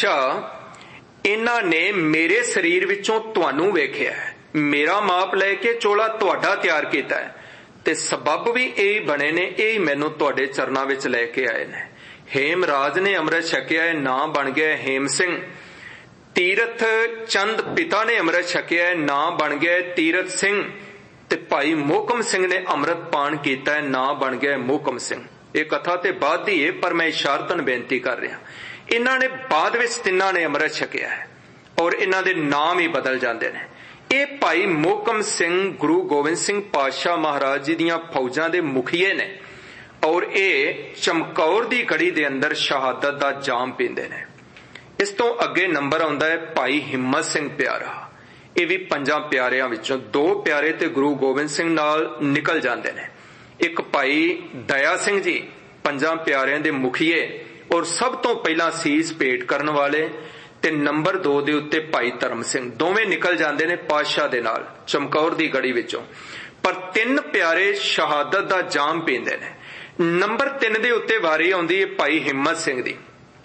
पातशाह इन्हां ने मेरे शरीर विचों तुहानू वेखिया है, मेरा माप लैके चोला तुहाडा तैयार कीता है, ते सबब भी यही बने ने, यही मैनू तुहाडे चरनां विच लैके आए ने। हेमराज ने अमृत छकिया है, नां बन गया हेम सिंह। तीरथ चंद पिता ने अमृत छकिया है, नां बन गया तीरथ सिंह। ते भाई मोहकम सिंह ने अमृत पान कीता है, नां बन गया मोहकम सिंह। ये कथा ते बाद दी है, पर मैं इशारतन बेनती कर रहा। इन्हां ने बाद विच तिन्हां ने अमृत छकिया है और इन्हां दे नाम ही बदल जांदे ने। ये भाई मोहकम सिंह गुरु गोबिंद सिंह पातशाह महाराज जी दियां फौजां दे मुखिए ने और ये चमकौर दी गढ़ी दे अंदर शहादत दा जाम पींदे ने। इस तो अगे नंबर आउंदा है भाई हिम्मत सिंह प्यारा। ये भी पंजां प्यारियां विचों दो प्यारे ते गुरु गोबिंद सिंह नाल निकल जांदे ने। एक भाई दया सिंह जी पंजां प्यारियां दे मुखिए और सब तो पहला सीस भेंट करन वाले, ते नंबर दो दे उत्ते भाई धर्म सिंह। दोवें निकल जांदे ने पातशाह दे नाल चमकौर दी गढ़ी विचों। पर तीन प्यारे शहादत दा जाम पींदे ने। नंबर तीन दे उत्ते वारी आउंदी है भाई हिम्मत सिंह दी।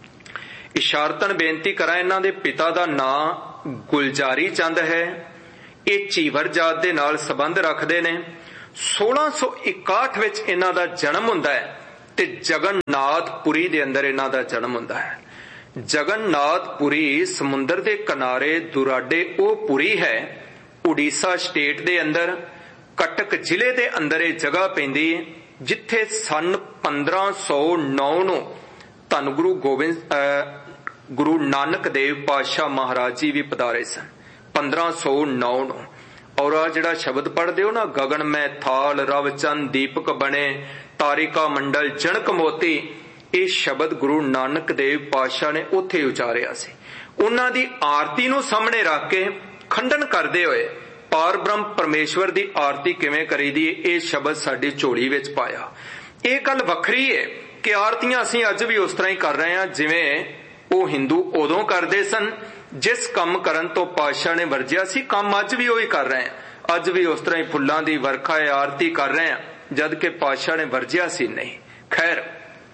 इशारतन बेनती करा, इन्हां दे पिता दा नां गुलजारी चंद है। ये चीवर जात दे नाल संबंध रखते ने। सोलह सौ इकाहठ विच इन्हां दा जन्म हुंदा है ते जगन्नाथपुरी दे अंदर इन्हां दा जन्म हुंदा है। जगन्नाथपुरी समुंदर दे किनारे दुराडे ओ पुरी है, उड़ीसा स्टेट दे अंदर कटक जिले दे अंदर ये जगह पैंदी है, जिथे सन पंद्रह सौ नौ नू धन गुरु गोबिंद गुरु नानक देव पातशाह महाराज जी भी पधारे सन पंद्रह सौ नौ नू। और आ जिहड़ा शब्द पढ़दे हो ना, गगन में थाल रवचंद दीपक बने तारिका मंडल जनक मोती, ये शब्द गुरु नानक देव पातशाह ने उत्थे उचारिया सी। उन्हां दी आरती नूं सामने रख के खंडन करदे होए पार ब्रह्म परमेश्वर दी आरती किवें करीदी है, ये शब्द साडी झोली विच पाया। ये गल वखरी है कि आरतियां असीं अज भी उस तरह ही कर रहे हैं जिवें ਉਹ हिंदू उदों करते सन जिस काम करन तो पातशाह ने वरजिया सी, काम अज भी उही कर रहे हैं। अज भी उस तरह ही फुल्लां दी वर्खा है आरती कर रहे हैं, जद के पातशाह ने वरजिया सी नहीं। खैर,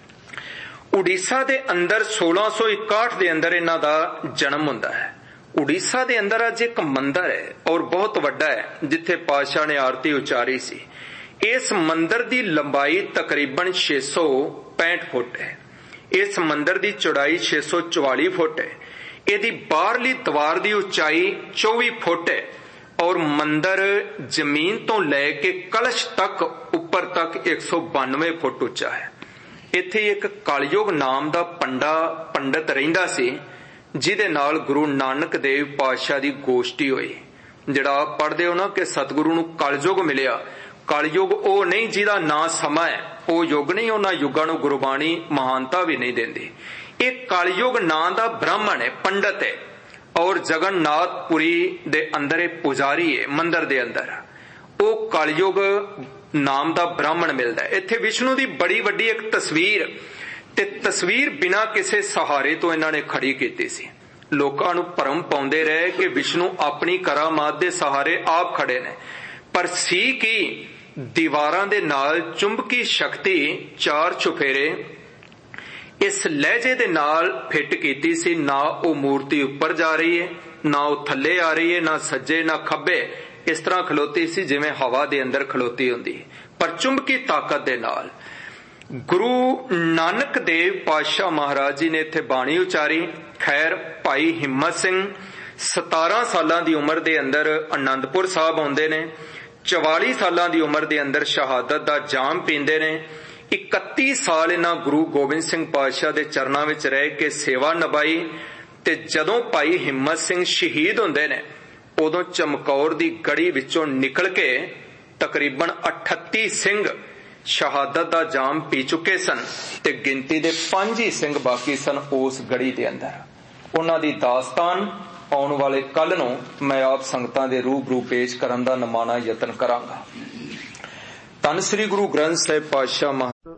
उड़ीसा दे अंदर सोलह सौ इकाहठ दे अंदर इन्हां दा जन्म हुंदा है। उड़ीसा दे अंदर अज एक मंदिर है और बहुत वड्डा है, जिथे पातशाह ने आरती उचारी सी। इस मंदिर दी लंबाई तकरीबन छे सौ पैंठ फुट है। इस मंदिर की चौड़ाई छे सौ चौवाली फुट है। यदि बाहरली दीवार की उचाई चौबीस फुट है और मंदिर जमीन तो लैके कलश तक उपर तक एक सौ बानवे फुट उच्चा है। इत्थे एक कलयुग नाम का पंडा पंडित रहिंदा सी, जिहदे नाल गुरु नानक देव पातशाह की गोष्ठी हुई। जिहड़ा आप पढ़दे हो ना कि सतगुरु नूं कलयुग मिलिया, कलयुग ओ नहीं जिहदा ना समा है, ओ युग नहीं, उन्हां युगां नूं गुरबाणी महानता भी नहीं देंदी। एक कलयुग नां दा ब्राह्मण है, पंडित है और जगन्नाथपुरी दे अंदर एक पुजारी है मंदिर दे अंदर। ओ कलयुग नाम दा ब्राह्मण मिलदा है। इत्थे विष्णु दी बड़ी वड्डी एक तस्वीर ते तस्वीर बिना किसी सहारे तो इन्हां ने खड़ी कीती सी। लोकां नूं भरम पाउंदे रहे कि विष्णु अपनी करामात दे सहारे आप खड़े ने, पर सी की दीवारां दे नाल चुंबकी शक्ति चार चुफेरे इस लहजे दे नाल फिट कीती सी। ना वो मूर्ति ऊपर जा रही है, ना वो थल्ले आ रही है, ना सज्जे ना खब्बे, इस तरह खलोती सी जिवें हवा दे अंदर खलोती हुंदी, पर चुंबकी ताकत दे नाल। गुरु नानक देव पातशाह महाराज जी ने इत्थे बाणी उचारी। खैर, भाई हिम्मत सिंह सतारह सालां दी उम्र दे अंदर आनंदपुर साहब आउंदे ने। चौवाली सालां दी उम्र दे अंदर शहादत दा जाम पींदे ने। इकत्ती साल इन्हां गुरु गोबिंद सिंह पातशाह दे चरनां विच रह के सेवा निभाई ते जदों भाई हिम्मत सिंह शहीद हुंदे ने, उदों चमकौर दी गड़ी विचों निकल के तकरीबन अठत्ती सिंह शहादत दा जाम पी चुके सन ते गिनती दे पंज ही सिंह बाकी सन उस गड़ी दे अंदर। उन्हां दी दास्तान आने वाले कल नूं मैं आप संगतां दे रूबरू पेश करन दा नमाना यतन करांगा। धन श्री गुरु ग्रंथ साहिब पातशाह